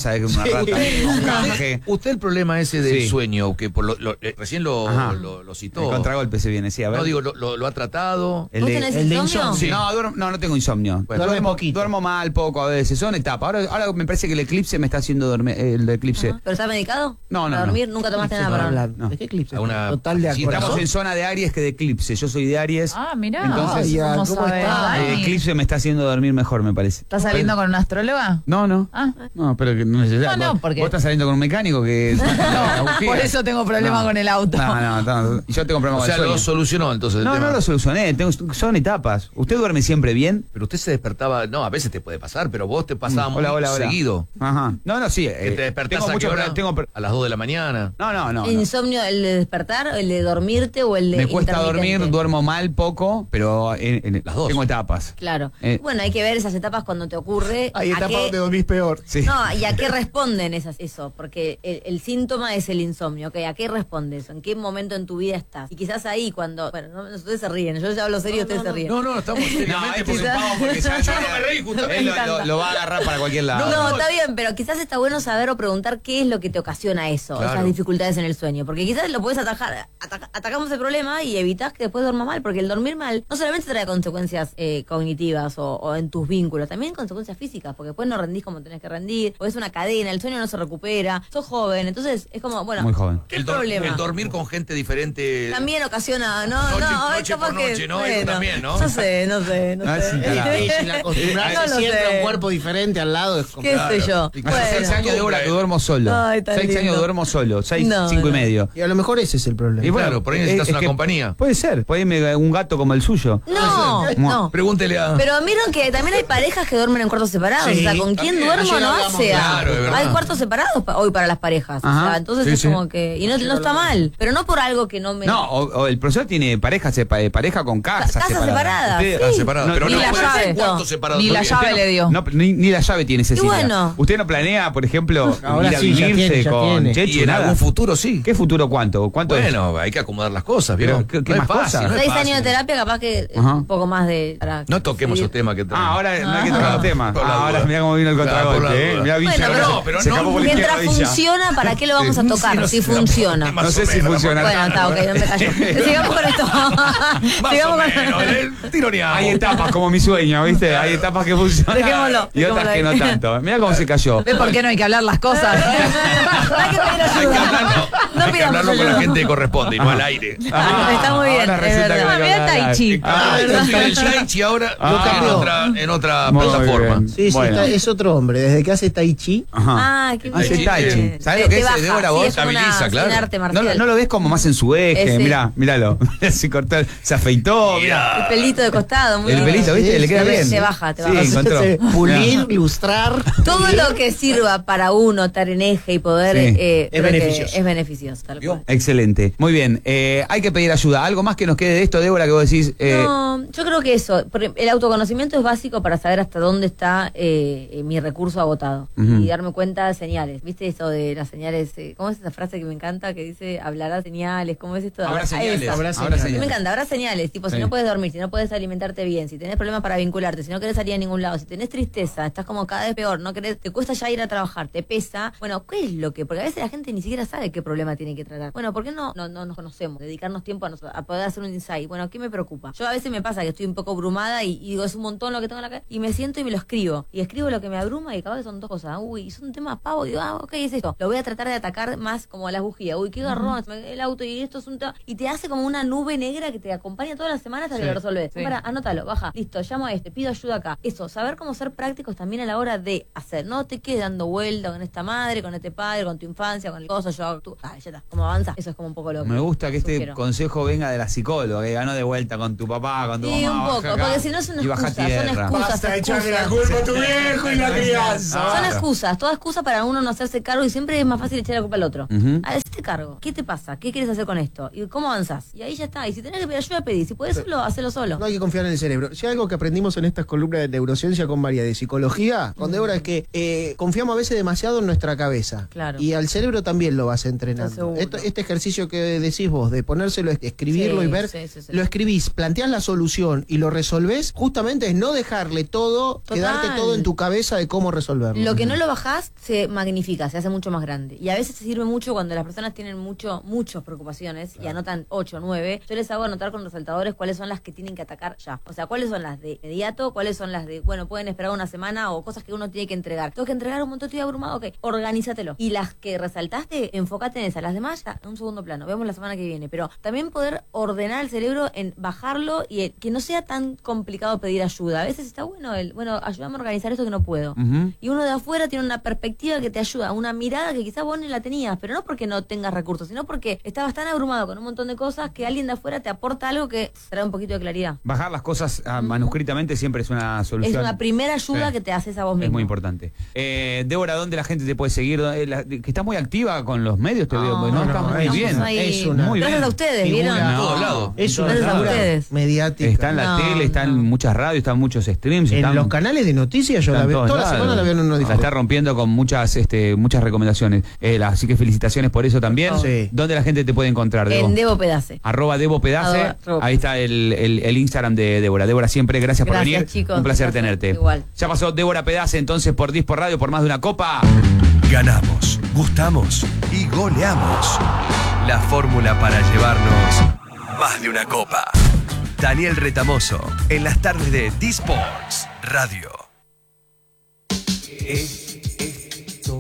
sabés que es una Sí. rata. Un canje. Usted el problema ese del Sí. sueño, que por lo, lo- eh, recién lo, Ajá. lo, lo El citó. contragolpe se viene, sí, a ver. No, digo, lo, lo- lo ha tratado. El ¿Vos de- tenés el de insomnio? insomnio. Sí. No, duermo- no, no tengo insomnio. Bueno, duerme duermo, poquito. duermo mal, poco a veces. Son etapas. Ahora, ahora me parece que el eclipse me está haciendo dormir. El de eclipse. Ajá. ¿Pero estás medicado? No, no, ¿Para no. dormir? ¿Nunca tomaste nada para dormir? Hablando. No. ¿De qué eclipse? Alguna- Total de Sí, acuerdo. Estamos en zona de Aries que de eclipse. Yo soy de Aries. Ah, mirá. Entonces, Ay, ¿cómo ¿cómo sabés, está? El Dani? eclipse me está haciendo dormir mejor, me parece. ¿Estás saliendo con una astróloga? No, no. Ah. No, pero que no es necesario. No, no, Vos- porque- Vos estás saliendo con un mecánico que. No, por eso tengo problema con el auto. No, no, no. Yo tengo problema O sea, con el lo sueño. solucionó entonces el No, tema. no lo solucioné. Tengo, son etapas. ¿Usted duerme siempre bien? Pero usted se despertaba, no, a veces te puede pasar, pero vos te pasaba muy Hola, hola, hola. seguido. Ajá. No, no, sí. Que eh, te despertás tengo a mucho qué hora? pro- tengo pro- A las dos de la mañana. No, no, no. ¿El no. insomnio, el de despertar, el de dormirte o el de Me cuesta intermitente? dormir, duermo mal poco, pero en, en- Las dos. tengo etapas. Claro. Eh. Bueno, hay que ver esas etapas cuando te ocurre. Hay a etapas qué- donde dormís peor. Sí. No, ¿y a qué responden esas, eso? Porque el, el síntoma es el insomnio, ¿ok? ¿A qué respondes? ¿En qué momento en tu vida estás? Y quizás ahí cuando... Bueno, no, ustedes se ríen, yo ya hablo serio, ustedes se ríen. No, no, estamos No, seriamente este es un porque- pavo porque ya, Yo no me reí justamente. Él lo, Me encanta. lo- lo va a agarrar para cualquier lado. No, está bien, pero quizás está bueno saber o preguntar qué es lo que te ocasiona eso, Claro. esas dificultades en el sueño. Porque quizás lo puedes atajar, ataca- atacamos el problema y evitas que después duerma mal, porque el dormir mal no solamente trae consecuencias eh, cognitivas o, o en tus vínculos, también consecuencias físicas, porque después no rendís como tenés que rendir, o es una cadena, el sueño no se recupera, sos joven, entonces es como, bueno, Muy joven. ¿qué El, dor- problema? el dormir con gente diferente. También ocasiona, no, Noche- no, noche capaz por que, noche, ¿no? Eso también, ¿no? No sé, no sé, no Ah, sé. sí, claro. Difícil acostumbrarse No lo siempre sé. a un cuerpo diferente al lado. Es ¿Qué sé yo? Y Hace Bueno. seis años de hora que duermo solo. Ay, tan seis lindo. años duermo solo. Seis, No, cinco y no. medio. Y a lo mejor ese es el problema. Y bueno, Claro, por ahí necesitas es- es una que compañía. Puede ser. Puede irme un gato como el suyo. No, no. Pregúntele a. Pero vieron que también hay parejas que duermen en cuartos separados. Sí, o sea, ¿con quién también. duermo Ayer no hablamos hace? de- Claro, es verdad. Hay cuartos separados pa- hoy para las parejas. O Ajá. sea, entonces Sí, es sí. como que. Y no, no está mal. Pero no por algo que no me. No, o, o el profesor tiene pareja, sepa- pareja con casa Casas separadas. Usted- sí. Ah, separado. No, pero ni no la puede ser llave. cuarto separado. Ni la Porque- llave le dio. No, ni, ni la llave tiene Cecilia. Y bueno. Usted no planea, por ejemplo, Ahora ir a sí, ya vivirse tiene, ya con tiene. Chechu, Y en nada. algún futuro sí. ¿Qué futuro cuánto? ¿Cuánto es? Bueno, hay que acomodar las cosas, Pero, ¿vieron? ¿qué- qué no más es fácil, cosas? no es Seis fácil. años de terapia, capaz que Ajá. un poco más de. para No toquemos seguir. el tema que Ah, ahora no hay que Ah. tocar el tema. Por la Ah, ahora duda. mira cómo vino el Claro, por la contragolpe, ¿eh? duda. Mirá, Villa, Bueno, pero- ahora pero se no- escapó por la Mientras izquierda, Villa. funciona, ¿para qué lo vamos a Sí, tocar? no si sé, funciona. más No o sé si menos, funciona. Bueno, está, ok, no me callo. Sigamos con esto. Más Sigamos o con menos, ¿eh? Tironeamos. Hay etapas como mi sueño, ¿viste? Hay etapas que funcionan Dejémoslo, y otras dejémoslo que no ahí. tanto. Mira cómo se cayó. ¿Ves por qué no hay que hablar las cosas? Hay que pedir Hay que ayuda. hablarlo, No hay que pidamos hablarlo con la ayuda. gente que corresponde y no al aire. Ah, Está muy bien, ahora es resulta verdad. que Ah, me mira acabo de Tai Chi. dar. Ah, Ah, yo estoy en el Tai Chi ahora Ah. lo tengo en otra, en otra muy plataforma. bien. Sí, sí, Bueno. está- es otro hombre. Desde que hace Tai Chi. Ajá. Ah, qué Hace bien. Tai Chi. ¿Sabés lo que Te es? baja, Débora, sí, vos es como una- estabiliza, un claro. arte ¿No, marcial. lo- ¿No lo ves como más en su eje? Ese. Mirá, míralo. se cortó, se afeitó. Mirá. El pelito de costado, muy El bien. pelito, ¿viste? Sí, Le queda sí, bien. Te baja, te Sí, baja. encontró. Hace Pulir, Mirá. lustrar. Todo lo que sirva para uno estar en eje y poder Sí. eh, Es creo que beneficioso. es beneficioso. Tal cual. Excelente. Muy bien. Eh, hay que pedir ayuda. ¿Algo más que nos quede de esto, Débora, que vos decís? Eh, No, yo creo que eso, porque el autoconocimiento es básico para saber hasta dónde está eh, eh, mi recurso agotado Ujú. y darme cuenta de señales. ¿Viste eso de las señales? eh, ¿Cómo es esa frase que me encanta que dice hablará señales? ¿Cómo es esto? Habrá Ah, señales. esa. Habrá Habrá señales. señales. Me encanta, habrá señales, tipo, Sí. si no puedes dormir, si no puedes alimentarte bien, si tenés problemas para vincularte, si no querés salir a ningún lado, si tenés tristeza, estás como cada vez peor, no querés, te cuesta ya ir a trabajar, te pesa, bueno, ¿qué es lo que? Porque a veces la gente ni siquiera sabe qué problema tiene que tratar. Bueno, ¿por qué no, no, no nos conocemos? Dedicarnos tiempo a, nosotros, a poder hacer un insight. Bueno, ¿qué me preocupa? Yo a veces me pasa que estoy un poco abrumada y, y digo, es un montón lo que tengo en la cabeza, y me siento y me lo escribo. Y escribo lo que me abruma y cada vez son dos cosas. Uy, es un tema pavo, y digo, ah, ok, es esto. Lo voy a tratar de atacar más como a las bujías. Uy, qué garrón, el auto y esto es un tema. Y te hace como una nube negra que te acompaña todas las semanas hasta que lo resolves. Sí. Para, anótalo, baja, listo, llamo a este, pido ayuda acá. Eso, saber cómo ser prácticos también a la hora de hacer. No te quedes dando vuelta con esta madre, con este padre, con tu infancia, con el coso, yo hago tú. Ah, ya está, ¿cómo avanza? Eso es como un poco lo que Me gusta que este sugiero. consejo venga de la psicóloga, que ganó de vuelta con tu papá, con tu Sí, mamá. un poco, baja acá porque si no es una y baja excusa, son tierra. excusas. Basta de echarle la excusas. culpa a tu viejo y la crianza. Son excusas, toda excusa para uno no hacerse cargo y siempre es más fácil echar la culpa al otro. Ujú. A veces hacete cargo. ¿Qué te pasa? ¿Qué quieres hacer con esto? ¿Y cómo avanzás? Y ahí ya está. Y si tenés que pedir ayuda, pedí. Si podés solo, hacelo solo. No hay que confiar en el cerebro. Si hay algo que aprendimos en estas columnas de neurociencia con María, de psicología, con Débora, es que eh, confiamos a veces demasiado en nuestra cabeza. Claro. Y al cerebro también lo vas entrenando. Esto, este ejercicio que decís vos, de ponérselo, escribirlo Sí, y ver, sí, sí, sí. lo escribís, planteás la solución y lo resolvés, justamente es no dejarle todo, Total. quedarte todo en tu cabeza de cómo resolverlo. Lo que no lo bajás se magnifica, se hace mucho más grande. Y a veces se sirve mucho cuando las personas tienen mucho, muchas preocupaciones y anotan ocho o nueve. Yo les hago anotar con resaltadores cuáles son las que tienen que atacar ya. O sea, cuáles son las de inmediato, cuáles son las de, bueno, pueden esperar una semana o cosas que uno tiene que entregar. Tengo que entregar un montón, estoy abrumado, ok, organízatelo. Y las que resaltaste, enfócate en esas. Las demás ya en un segundo plano. Vemos la semana que viene. Pero también poder ordenar el cerebro en bajarlo y el, que no sea tan complicado pedir ayuda. A veces está bueno el, bueno, ayúdame a organizar esto que no puedo. Uh-huh. Y uno de afuera tiene una perspectiva que te ayuda, una mirada que quizás vos ni la tenías, pero no porque no tengas recursos, sino porque estabas tan abrumado con un montón de cosas que alguien de afuera te aporta algo que trae un poquito de claridad. Bajar las cosas uh, manuscritamente siempre es una solución. Es una primera ayuda sí. que te haces a vos mismo. Es muy importante. Eh, Débora, ¿dónde la gente te puede seguir? Eh, la, que estás muy activa con los medios, te no, veo. No, no, estás no, muy es bien. una- Es una- muy Gracias bien. a ustedes, Figura ¿vieron? en todos lados. Es una Gracias a figura ustedes. mediática. Está en la No, tele, está en no. muchas radios, está en muchos streams. En están, los canales de noticias yo está la en veo, todos toda la lados. semana la veo en uno La diferente. está rompiendo con muchas este, muchas recomendaciones. Eh, la- así que felicitaciones por eso también. Sí. ¿Dónde la gente te puede encontrar, Debo? En Debo Pedace. Arroba Debo Pedace. Arroba- Ahí está el, el, el Instagram de Débora. Débora, siempre gracias, por Gracias, venir. chicos. Un placer Gracias. tenerte. Igual. Ya pasó Débora Pedace entonces por Dispo Radio por más de una copa. Ganamos, gustamos y goleamos. La fórmula para llevarnos más de una copa. Daniel Retamoso, en las tardes de D-Sports Radio. Esto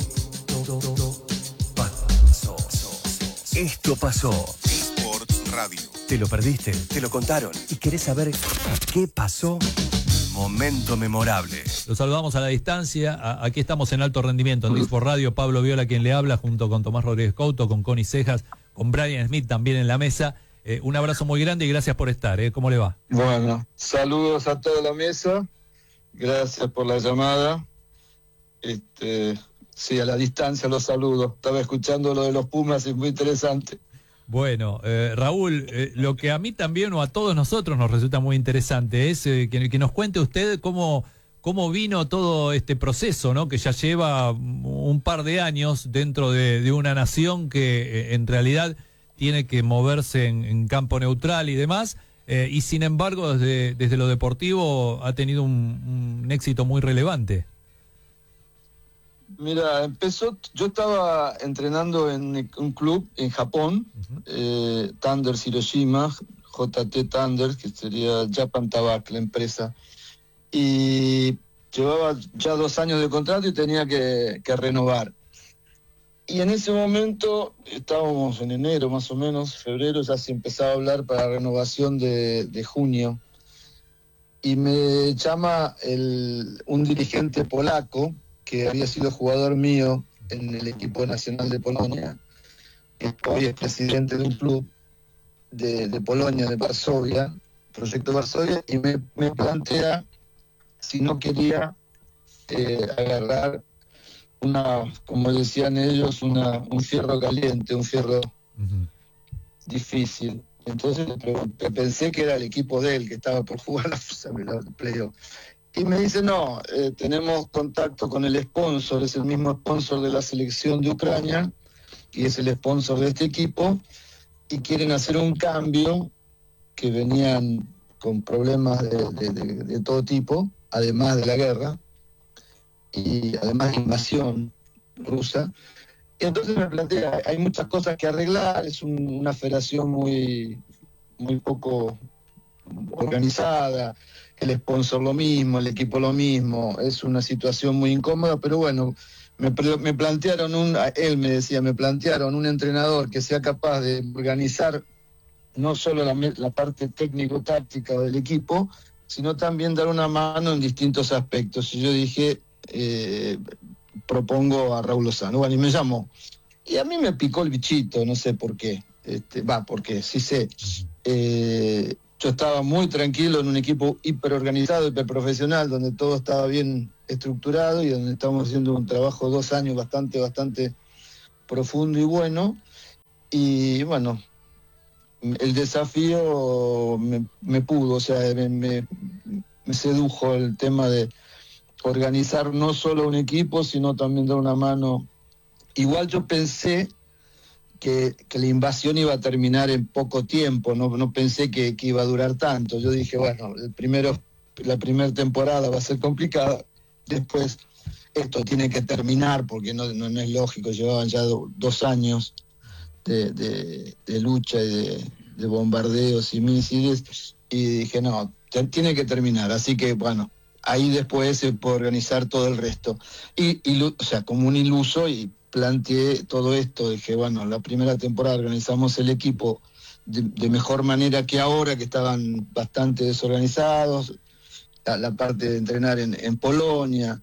pasó. Esto pasó. D-Sports Radio. ¿Te lo perdiste? ¿Te lo contaron? ¿Y querés saber qué pasó? Momento memorable. Los saludamos a la distancia. A- aquí estamos en alto rendimiento en Dispo Radio. Pablo Viola quien le habla, junto con Tomás Rodríguez Couto, con Connie Cejas, con Brian Smith también en la mesa. Eh, un abrazo muy grande y gracias por estar. ¿eh? ¿Cómo le va? Bueno, saludos a toda la mesa. Gracias por la llamada. Este, sí, a la distancia los saludo. Estaba escuchando lo de los Pumas, es muy interesante. Bueno, eh, Raúl, eh, lo que a mí también o a todos nosotros nos resulta muy interesante es eh, que, que nos cuente usted cómo, cómo vino todo este proceso, ¿no? Que ya lleva un par de años dentro de, de una nación que eh, en realidad tiene que moverse en, en campo neutral y demás, eh, y sin embargo desde, desde lo deportivo ha tenido un, un éxito muy relevante. Mira, empezó, yo estaba entrenando en un club en Japón, uh-huh. eh, Thunders Hiroshima, J T Thunders, que sería Japan Tobacco, la empresa, y llevaba ya dos años de contrato y tenía que, que renovar. Y en ese momento, estábamos en enero más o menos, febrero, ya se empezaba a hablar para renovación de, de junio, y me llama el, un dirigente polaco, que había sido jugador mío en el equipo nacional de Polonia, que hoy es presidente de un club de, de Polonia, de Varsovia, Proyecto Varsovia, y me, me plantea si no quería eh, agarrar una, como decían ellos, una, un fierro caliente, un fierro uh-huh. difícil. Entonces pensé que era el equipo de él, que estaba por jugar la, la playoff. Y me dice, no, eh, tenemos contacto con el sponsor, es el mismo sponsor de la selección de Ucrania, y es el sponsor de este equipo, y quieren hacer un cambio, que venían con problemas de, de, de, de todo tipo, además de la guerra, y además de invasión rusa. Y entonces me plantea, hay muchas cosas que arreglar, es un, una federación muy, muy poco organizada, el sponsor lo mismo, el equipo lo mismo, es una situación muy incómoda, pero bueno, me, me plantearon un, él me decía, me plantearon un entrenador que sea capaz de organizar no solo la, la parte técnico-táctica del equipo, sino también dar una mano en distintos aspectos. Y yo dije, eh, propongo a Raúl Lozano. Bueno, y me llamó. Y a mí me picó el bichito, no sé por qué. Este, va, porque sí sé. Eh, yo estaba muy tranquilo en un equipo hiperorganizado, hiperprofesional, donde todo estaba bien estructurado y donde estamos haciendo un trabajo dos años bastante, bastante profundo y bueno. Y bueno, el desafío me, me pudo, o sea, me, me, me sedujo el tema de organizar no solo un equipo, sino también dar una mano. Igual yo pensé que, que la invasión iba a terminar en poco tiempo, no, no pensé que, que iba a durar tanto. Yo dije, bueno, el primero, la primera temporada va a ser complicada, después esto tiene que terminar porque no, no, no es lógico, llevaban ya do, dos años de, de, de lucha y de, de bombardeos y misiles, y dije, no, tiene que terminar, así que bueno, ahí después se puede organizar todo el resto. Y, y o sea, como un iluso, y planteé todo esto, dije, bueno, la primera temporada organizamos el equipo de, de mejor manera que ahora, que estaban bastante desorganizados, la, la parte de entrenar en, en Polonia,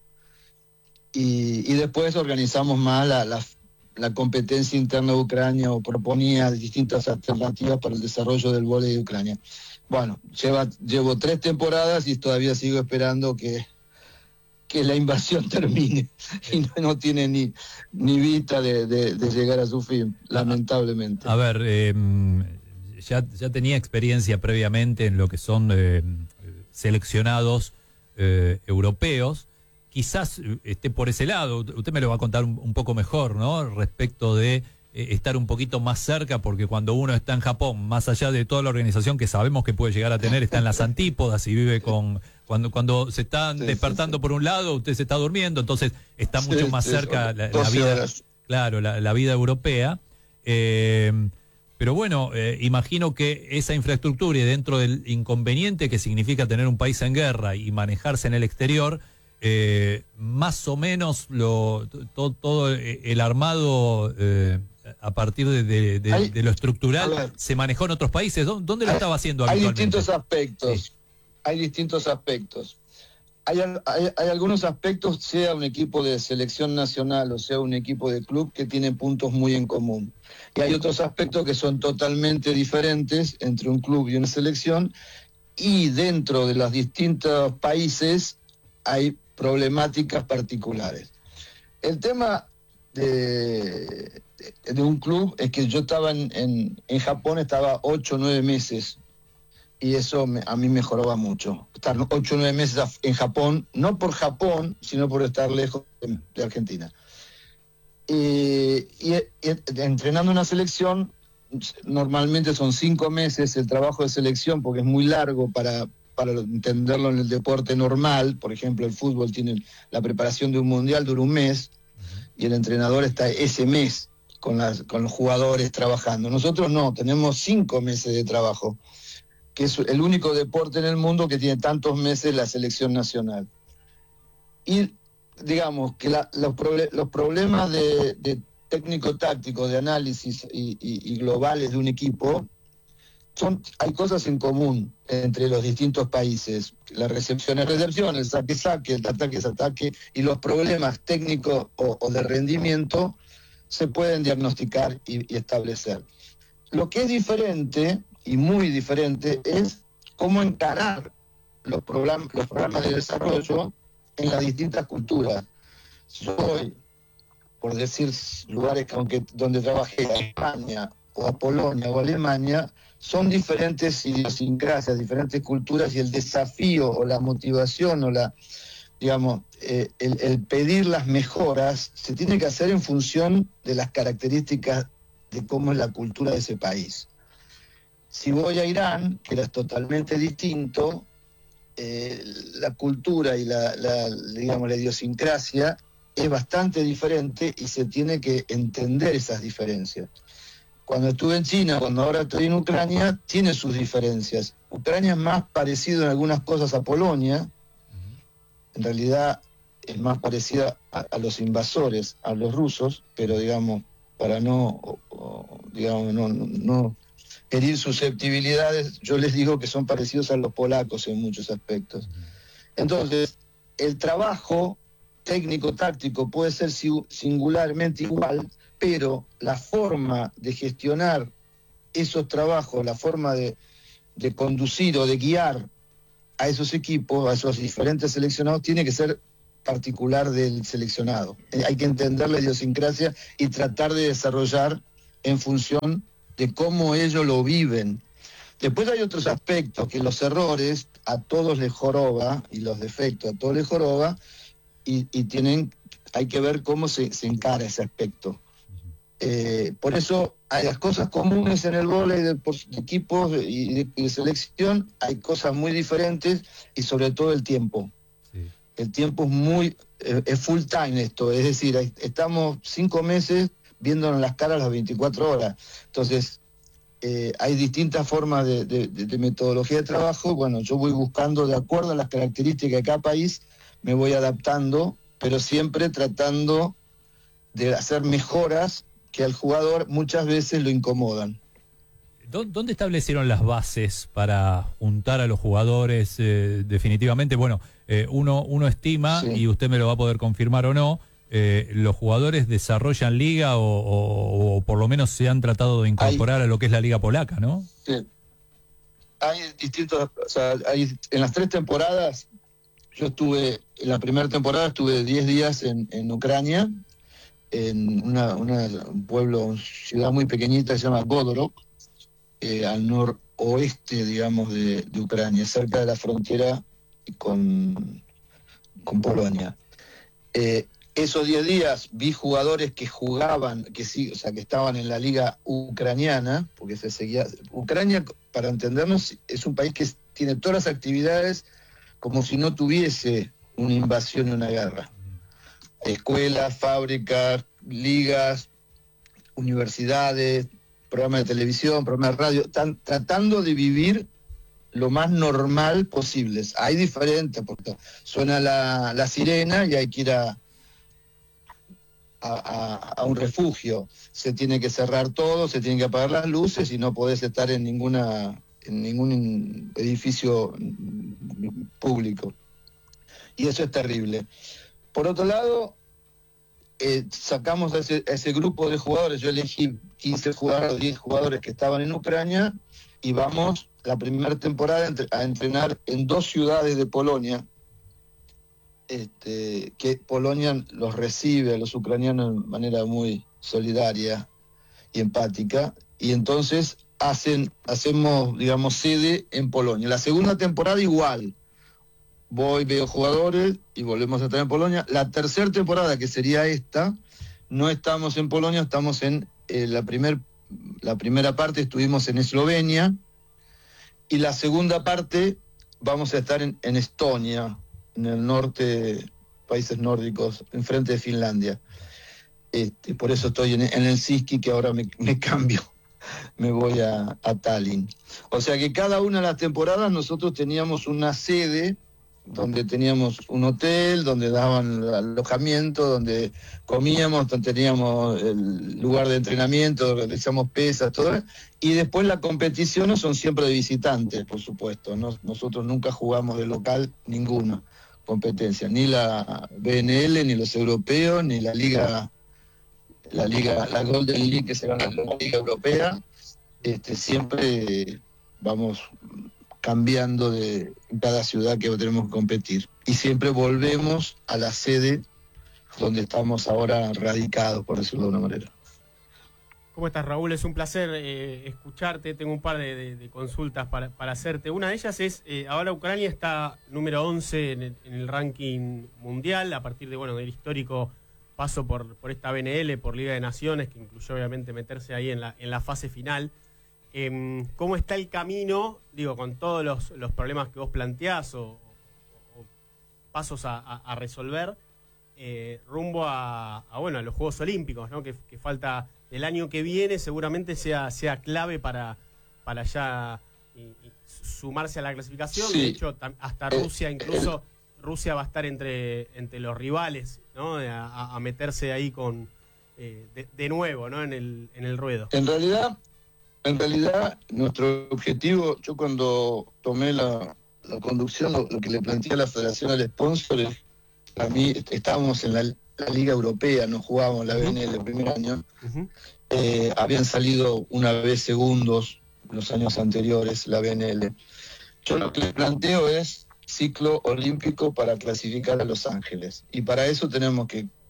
y, y después organizamos más la, la, la competencia interna de Ucrania, o proponía distintas alternativas para el desarrollo del vóley de Ucrania. Bueno, lleva, llevo tres temporadas y todavía sigo esperando que, que la invasión termine, y no, no tiene ni, ni vista de, de, de llegar a su fin, lamentablemente. A ver, eh, ya, ya tenía experiencia previamente en lo que son eh, seleccionados eh, europeos. Quizás esté por ese lado, usted me lo va a contar un, un poco mejor, ¿no? Respecto de eh, estar un poquito más cerca, porque cuando uno está en Japón, más allá de toda la organización que sabemos que puede llegar a tener, está en las antípodas y vive con... Cuando, cuando se están sí, despertando sí, sí. por un lado, usted se está durmiendo, entonces está sí, mucho más sí, cerca la, la vida, claro, la, la vida europea. Eh, pero bueno, eh, imagino que esa infraestructura, y dentro del inconveniente que significa tener un país en guerra y manejarse en el exterior, Eh, más o menos lo to, todo el armado eh, a partir de, de, de, hay, de lo estructural ver, se manejó en otros países. ¿Dónde lo hay, estaba haciendo habitualmente? Hay distintos aspectos. Sí. Hay distintos aspectos. Hay, hay, hay algunos aspectos, sea un equipo de selección nacional o sea un equipo de club, que tienen puntos muy en común. Y hay otros aspectos que son totalmente diferentes entre un club y una selección, y dentro de los distintos países hay problemáticas particulares. El tema de, de, de un club es que yo estaba en, en, en Japón, estaba ocho o nueve meses, y eso me, a mí mejoraba mucho. Estar ocho o nueve meses en Japón, no por Japón, sino por estar lejos de, de Argentina. Y, y, y entrenando una selección, normalmente son cinco meses el trabajo de selección, porque es muy largo para... para entenderlo en el deporte normal. Por ejemplo, el fútbol tiene la preparación de un mundial, dura un mes, y el entrenador está ese mes con, las, con los jugadores trabajando. Nosotros no, tenemos cinco meses de trabajo, que es el único deporte en el mundo que tiene tantos meses la selección nacional. Y digamos que la, los, proble- los problemas de, de técnico-táctico, de análisis y, y, y globales de un equipo, Son, hay cosas en común entre los distintos países. La recepción es recepción, el saque es saque, el ataque es ataque, y los problemas técnicos o, o de rendimiento se pueden diagnosticar y, y establecer. Lo que es diferente, y muy diferente, es cómo encarar los programas, los programas de desarrollo en las distintas culturas. Soy, por decir lugares que aunque donde trabajé, a España o a Polonia o a Alemania, son diferentes idiosincrasias, diferentes culturas, y el desafío o la motivación o la, digamos, eh, el, el pedir las mejoras se tiene que hacer en función de las características de cómo es la cultura de ese país. Si voy a Irán, que era totalmente distinto, eh, la cultura y la, la, digamos, la idiosincrasia es bastante diferente, y se tiene que entender esas diferencias. Cuando estuve en China, cuando ahora estoy en Ucrania, tiene sus diferencias. Ucrania es más parecido en algunas cosas a Polonia, en realidad es más parecida a, a los invasores, a los rusos, pero digamos, para no, o, o, digamos, no, no, no herir susceptibilidades, yo les digo que son parecidos a los polacos en muchos aspectos. Entonces, el trabajo técnico-táctico puede ser singularmente igual, pero la forma de gestionar esos trabajos, la forma de, de conducir o de guiar a esos equipos, a esos diferentes seleccionados, tiene que ser particular del seleccionado. Hay que entender la idiosincrasia y tratar de desarrollar en función de cómo ellos lo viven. Después hay otros aspectos, que los errores a todos les joroba, y los defectos a todos les joroba, y, y tienen, hay que ver cómo se, se encara ese aspecto. Eh, por eso hay las cosas comunes en el vóley de, de equipos y de, de selección, hay cosas muy diferentes, y sobre todo el tiempo. Sí. El tiempo es muy, eh, es full time esto, es decir, hay, estamos cinco meses viéndonos las caras las veinticuatro horas. Entonces, eh, hay distintas formas de, de, de metodología de trabajo. Bueno, yo voy buscando, de acuerdo a las características de cada país, me voy adaptando, pero siempre tratando de hacer mejoras que al jugador muchas veces lo incomodan. ¿Dónde establecieron las bases para juntar a los jugadores? Eh, definitivamente, bueno, eh, uno, uno estima, sí, y usted me lo va a poder confirmar o no, eh, ¿los jugadores desarrollan liga o, o, o por lo menos se han tratado de incorporar hay, a lo que es la liga polaca, ¿no? Sí. Hay distintos, o sea, hay, en las tres temporadas, yo estuve, en la primera temporada estuve diez días en, en Ucrania, en una, una, un pueblo, una ciudad muy pequeñita que se llama Godorok, eh, al noroeste, digamos, de, de Ucrania, cerca de la frontera con, con Polonia. Eh, esos diez días vi jugadores que jugaban, que sí, o sea, que estaban en la liga ucraniana, porque se seguía. Ucrania, para entendernos, es un país que tiene todas las actividades como si no tuviese una invasión y una guerra. Escuelas, fábricas, ligas, universidades, programas de televisión, programas de radio, están tratando de vivir lo más normal posible. Hay diferentes, porque suena la, la sirena y hay que ir a, a, a un refugio. Se tiene que cerrar todo, se tienen que apagar las luces y no podés estar en ninguna en ningún edificio público. Y eso es terrible. Por otro lado, eh, sacamos a ese, a ese grupo de jugadores, yo elegí quince jugadores, diez jugadores que estaban en Ucrania, y vamos la primera temporada a entrenar en dos ciudades de Polonia, este, que Polonia los recibe a los ucranianos de manera muy solidaria y empática, y entonces hacen, hacemos, digamos, sede en Polonia. La segunda temporada igual. Voy, veo jugadores y volvemos a estar en Polonia. La tercera temporada, que sería esta, no estamos en Polonia, estamos en eh, la, primer, la primera parte, estuvimos en Eslovenia, y la segunda parte vamos a estar en, en Estonia, en el norte, países nórdicos, enfrente de Finlandia. Este, por eso estoy en, en el Siski, que ahora me, me cambio, me voy a, a Tallinn. O sea que cada una de las temporadas nosotros teníamos una sede, donde teníamos un hotel, donde daban alojamiento, donde comíamos, donde teníamos el lugar de entrenamiento, donde realizamos pesas, todo. Y después las competiciones son siempre de visitantes, por supuesto. No, nosotros nunca jugamos de local ninguna competencia, ni la B N L, ni los europeos, ni la liga, la liga, la Golden League, que será la, la liga europea. Este, siempre vamos cambiando de cada ciudad que tenemos que competir. Y siempre volvemos a la sede donde estamos ahora radicados, por decirlo de una manera. ¿Cómo estás, Raúl? Es un placer eh, escucharte. Tengo un par de, de, de consultas para, para hacerte. Una de ellas es, eh, ahora Ucrania está número once en el, en el ranking mundial, a partir de, bueno, del histórico paso por, por esta B N L, por Liga de Naciones, que incluyó obviamente meterse ahí en la, en la fase final. Eh, ¿Cómo está el camino, digo, con todos los, los problemas que vos planteás o, o, o pasos a, a, a resolver, eh, rumbo a, a, bueno, a los Juegos Olímpicos, ¿no? Que, que falta el año que viene, seguramente sea, sea clave para, para ya y, y sumarse a la clasificación. Sí. De hecho, hasta Rusia, incluso Rusia va a estar entre, entre los rivales, ¿no? A, a meterse ahí con eh, de, de nuevo, ¿no? En el, en el ruedo. En realidad... En realidad, nuestro objetivo, yo cuando tomé la, la conducción, lo, lo que le planteé a la federación al sponsor es, a mí estábamos en la, la Liga Europea, no jugábamos la B N L el primer año, uh-huh. eh, habían salido una vez segundos los años anteriores, la B N L. Yo lo que le planteo es ciclo olímpico para clasificar a Los Ángeles, y para eso tenemos que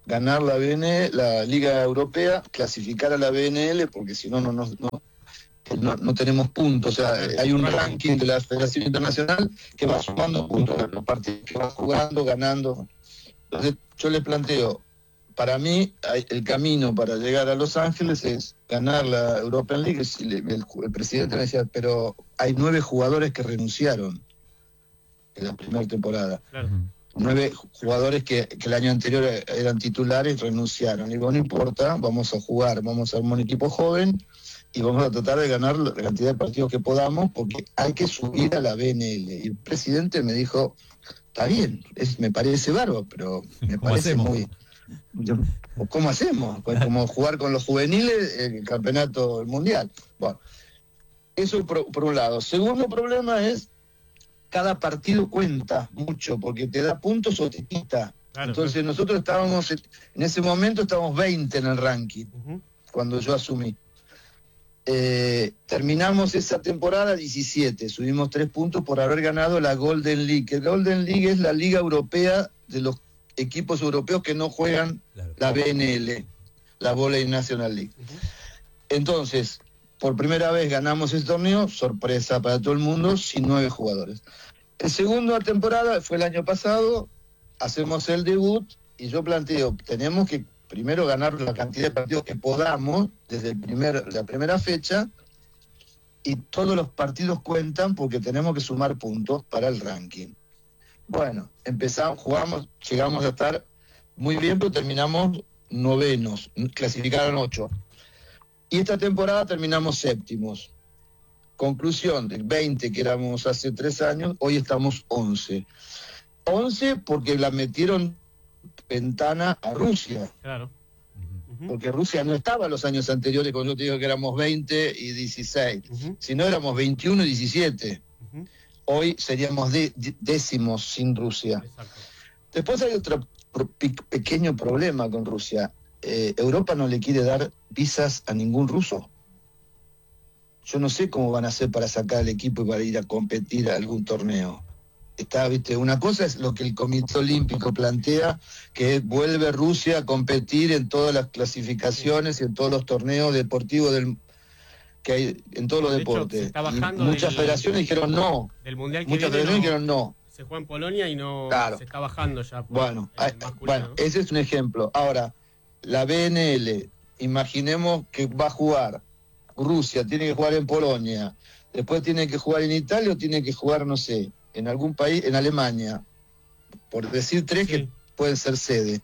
ganar la B N L, la Liga Europea, clasificar a la B N L, porque si no, no, no, no, no, no tenemos puntos. O sea, hay un ranking de la Federación Internacional que va sumando puntos, los partidos que va jugando, ganando. Entonces, yo les planteo, para mí, hay, el camino para llegar a Los Ángeles es ganar la European League. El, el, el presidente me decía, pero hay nueve jugadores que renunciaron en la primera temporada. Claro. Nueve jugadores que, que el año anterior eran titulares renunciaron. Y digo, no importa, vamos a jugar, vamos a armar un equipo joven y vamos a tratar de ganar la cantidad de partidos que podamos, porque hay que subir a la B N L. Y el presidente me dijo, está bien, es, me parece bárbaro, pero me parece hacemos? muy... Yo, ¿cómo hacemos? Pues como jugar con los juveniles el campeonato mundial. Bueno, eso por, por un lado. Segundo problema es, cada partido cuenta mucho, porque te da puntos o te quita. Claro, Entonces claro. nosotros estábamos, en ese momento estábamos veinte en el ranking, uh-huh. cuando yo asumí. Eh, terminamos esa temporada diecisiete, subimos tres puntos por haber ganado la Golden League. El Golden League es la liga europea de los equipos europeos que no juegan claro. la B N L, la Volley National League. Uh-huh. Entonces, por primera vez ganamos ese torneo, sorpresa para todo el mundo, sin nueve jugadores. El segundo temporada fue el año pasado, hacemos el debut y yo planteo, tenemos que primero ganar la cantidad de partidos que podamos desde el primer, la primera fecha, y todos los partidos cuentan porque tenemos que sumar puntos para el ranking. Bueno, empezamos, jugamos, llegamos a estar muy bien, pero terminamos novenos, clasificaron ocho. Y esta temporada terminamos séptimos. Conclusión, del veinte que éramos hace tres años, hoy estamos once. once porque la metieron ventana a Rusia. Claro. Uh-huh. Porque Rusia no estaba los años anteriores, cuando yo te digo que éramos veinte y dieciséis. Uh-huh. Si no, éramos veintiuno y diecisiete. Uh-huh. Hoy seríamos de, de, décimos sin Rusia. Exacto. Después hay otro pro, pe, pequeño problema con Rusia. Eh, Europa no le quiere dar visas a ningún ruso. Yo no sé cómo van a hacer para sacar al equipo y para ir a competir a algún torneo. Está, viste, una cosa es lo que el Comité Olímpico plantea, que vuelve Rusia a competir en todas las clasificaciones y en todos los torneos deportivos del que hay en todos los de deportes. Hecho, se está bajando muchas del, federaciones dijeron no. Del mundial que muchas viene federaciones no, dijeron no. Se juega en Polonia y no claro. se está bajando ya. Por bueno, hay, bueno, ese es un ejemplo. Ahora, la B N L, imaginemos que va a jugar Rusia, tiene que jugar en Polonia, después tiene que jugar en Italia o tiene que jugar, no sé, en algún país, en Alemania, por decir tres sí. que pueden ser sede.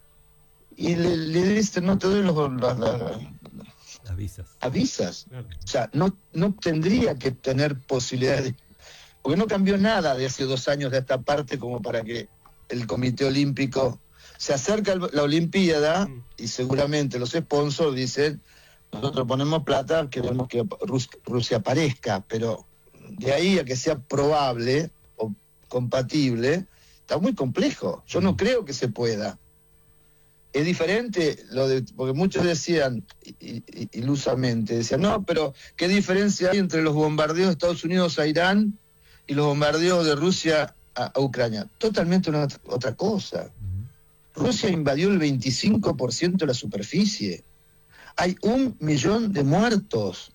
Y le, le dicen, no te doy los, las, las, las visas. Avisas. Claro. O sea, no, no tendría que tener posibilidades, de, porque no cambió nada de hace dos años de esta parte como para que el Comité Olímpico se acerca a la Olimpiada mm. y seguramente los sponsors dicen, nosotros ponemos plata, queremos que Rus- Rusia aparezca, pero de ahí a que sea probable o compatible, está muy complejo. Yo no creo que se pueda. Es diferente lo de, porque muchos decían y, y, ilusamente, decían, no, pero ¿qué diferencia hay entre los bombardeos de Estados Unidos a Irán y los bombardeos de Rusia a, a Ucrania? Totalmente una otra cosa. Rusia invadió el veinticinco por ciento de la superficie. Hay un millón de muertos.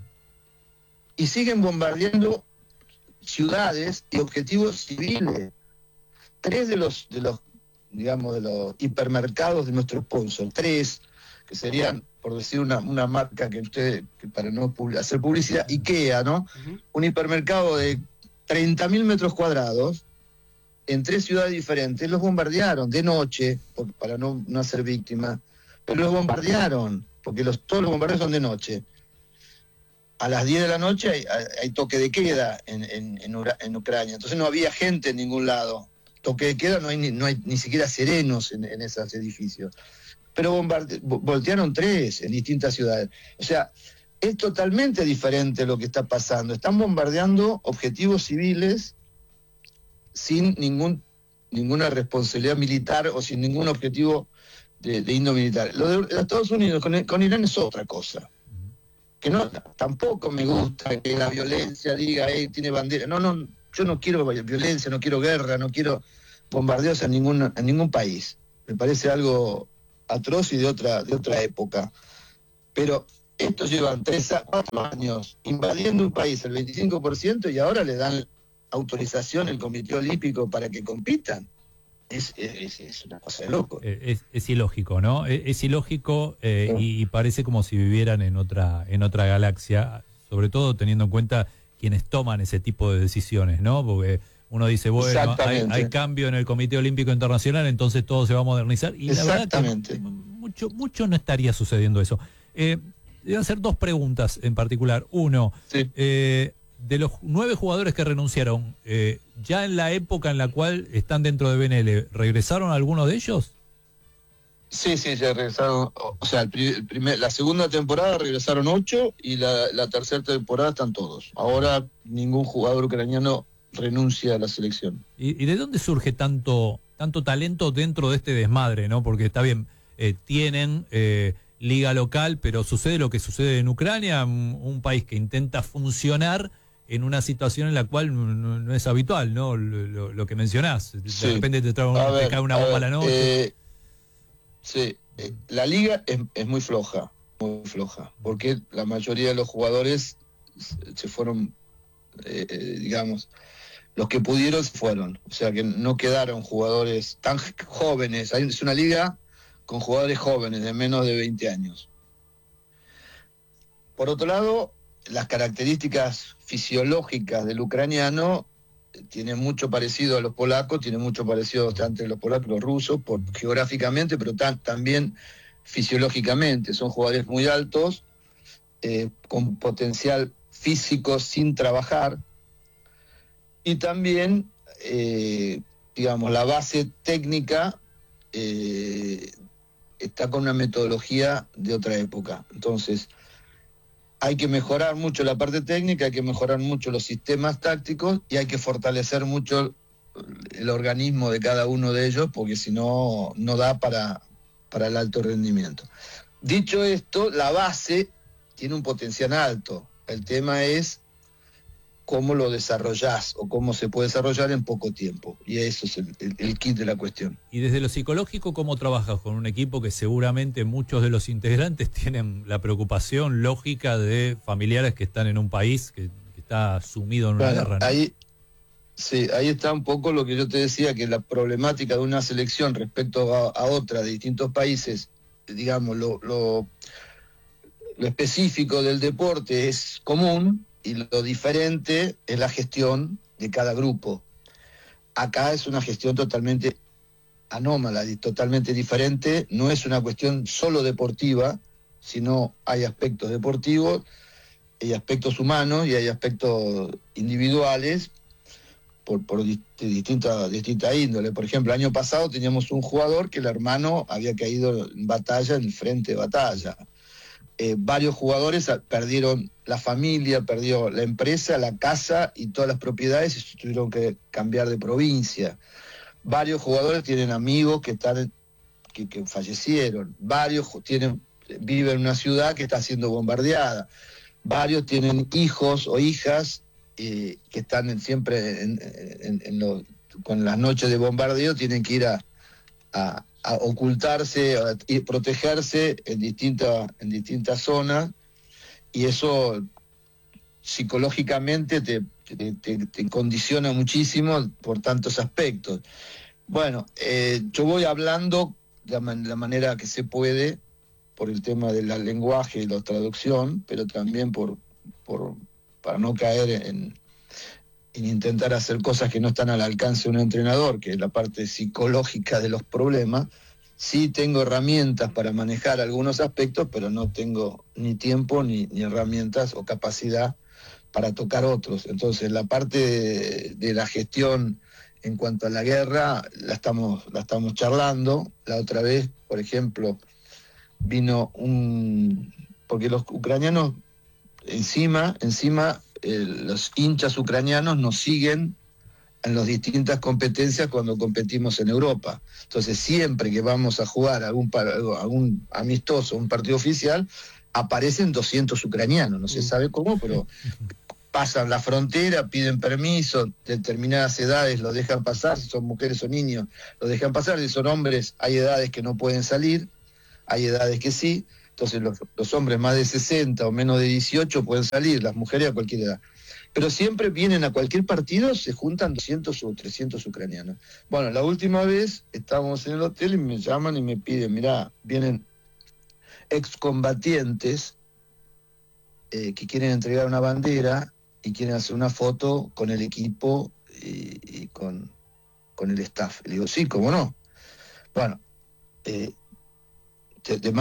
Y siguen bombardeando ciudades y objetivos civiles. Tres de los, de los, digamos, de los hipermercados de nuestro sponsor, tres, que serían, por decir una, una marca que usted, que para no publi- hacer publicidad, IKEA, ¿no? Uh-huh. Un hipermercado de treinta mil metros cuadrados, en tres ciudades diferentes, los bombardearon de noche, porque, para no, no hacer víctimas, pero los bombardearon, porque los, todos los bombardeos son de noche. A las diez de la noche hay, hay toque de queda en, en, en, Ura, en Ucrania, entonces no había gente en ningún lado. Toque de queda, no hay ni, no hay ni siquiera serenos en, en esos edificios. Pero bombarde, voltearon tres en distintas ciudades. O sea, es totalmente diferente lo que está pasando. Están bombardeando objetivos civiles sin ningún ninguna responsabilidad militar o sin ningún objetivo de, de índole militar. Lo de Estados Unidos con, con Irán es otra cosa. Que no, tampoco me gusta que la violencia diga, hey, tiene bandera. No, no, yo no quiero violencia, no quiero guerra, no quiero bombardeos en ningún, en ningún país. Me parece algo atroz y de otra, de otra época. Pero estos llevan tres a cuatro años invadiendo un país el veinticinco por ciento y ahora le dan autorización el Comité Olímpico para que compitan. Es, es, es una cosa de loco. Eh, Es, es ilógico, ¿no? Es, es ilógico eh, y, y parece como si vivieran en otra, en otra galaxia, sobre todo teniendo en cuenta quienes toman ese tipo de decisiones, ¿no? Porque uno dice, bueno, hay, hay cambio en el Comité Olímpico Internacional, entonces todo se va a modernizar. Y la verdad que mucho, mucho no estaría sucediendo eso. Eh, voy a hacer dos preguntas en particular. Uno, sí. eh, de los nueve jugadores que renunciaron, eh, ya en la época en la cual están dentro de B N L, ¿regresaron algunos de ellos? Sí, sí, ya regresaron. O sea, el el primer, la segunda temporada regresaron ocho y la, la tercera temporada están todos. Ahora ningún jugador ucraniano renuncia a la selección. ¿Y, y de dónde surge tanto, tanto talento dentro de este desmadre, no? Porque está bien, eh, tienen eh, liga local, pero sucede lo que sucede en Ucrania, un, un país que intenta funcionar en una situación en la cual no, no es habitual, ¿no? Lo, lo, lo que mencionás. De sí. repente te, trae un, ver, te cae una bomba a, ver, a la noche. Eh, sí, eh, la liga es, es muy floja, muy floja, porque la mayoría de los jugadores se fueron, eh, eh, digamos, los que pudieron se fueron. O sea que no quedaron jugadores tan jóvenes. Hay, es una liga con jugadores jóvenes de menos de veinte años. Por otro lado, las características fisiológicas del ucraniano tienen mucho parecido a los polacos, tienen mucho parecido entre los polacos y los rusos, por, geográficamente, pero tan, también fisiológicamente. Son jugadores muy altos, eh, con potencial físico sin trabajar, y también, eh, digamos, la base técnica eh, está con una metodología de otra época. Entonces, hay que mejorar mucho la parte técnica, hay que mejorar mucho los sistemas tácticos y hay que fortalecer mucho el organismo de cada uno de ellos, porque si no, no da para, para el alto rendimiento. Dicho esto, la base tiene un potencial alto. El tema es cómo lo desarrollás o cómo se puede desarrollar en poco tiempo. Y eso es el, el, el kit de la cuestión. Y desde lo psicológico, ¿cómo trabajas con un equipo que seguramente muchos de los integrantes tienen la preocupación lógica de familiares que están en un país que, que está sumido en una bueno, guerra, ¿no? Ahí, sí, ahí está un poco lo que yo te decía, que la problemática de una selección respecto a, a otra de distintos países, digamos, lo, lo, lo específico del deporte es común, y lo diferente es la gestión de cada grupo. Acá es una gestión totalmente anómala, totalmente diferente. No es una cuestión solo deportiva, sino hay aspectos deportivos, hay aspectos humanos y hay aspectos individuales por, por dist- distinta, distinta índole. Por ejemplo, el año pasado teníamos un jugador que el hermano había caído en batalla, en el frente de batalla. Eh, varios jugadores perdieron la familia, perdió la empresa, la casa y todas las propiedades y se tuvieron que cambiar de provincia. Varios jugadores tienen amigos que están que, que fallecieron. Varios tienen viven en una ciudad que está siendo bombardeada. Varios tienen hijos o hijas eh, que están en, siempre en, en, en lo, con las noches de bombardeo tienen que ir a, a a ocultarse a, y protegerse en distintas en distintas zonas, y eso psicológicamente te, te, te, te condiciona muchísimo por tantos aspectos. Bueno, eh, yo voy hablando de la, man- la manera que se puede, por el tema del lenguaje y la traducción, pero también por, por para no caer en en intentar hacer cosas que no están al alcance de un entrenador, que es la parte psicológica de los problemas. Sí tengo herramientas para manejar algunos aspectos, pero no tengo ni tiempo, ni, ni herramientas o capacidad para tocar otros. Entonces, la parte de, de la gestión en cuanto a la guerra la estamos, la estamos charlando. La otra vez, por ejemplo, vino un... porque los ucranianos encima, encima eh, los hinchas ucranianos nos siguen en las distintas competencias cuando competimos en Europa. Entonces, siempre que vamos a jugar algún, algún amistoso, un partido oficial, aparecen doscientos ucranianos, no se sabe cómo, pero pasan la frontera, piden permiso, determinadas edades los dejan pasar, si son mujeres o niños, los dejan pasar, si son hombres hay edades que no pueden salir, hay edades que sí, entonces los, los hombres más de sesenta o menos de dieciocho pueden salir, las mujeres a cualquier edad. Pero siempre vienen a cualquier partido, se juntan doscientos o trescientos ucranianos. Bueno, la última vez estábamos en el hotel y me llaman y me piden, mirá, vienen excombatientes eh, que quieren entregar una bandera y quieren hacer una foto con el equipo y, y con, con el staff. Le digo, sí, cómo no. Bueno, eh, te, te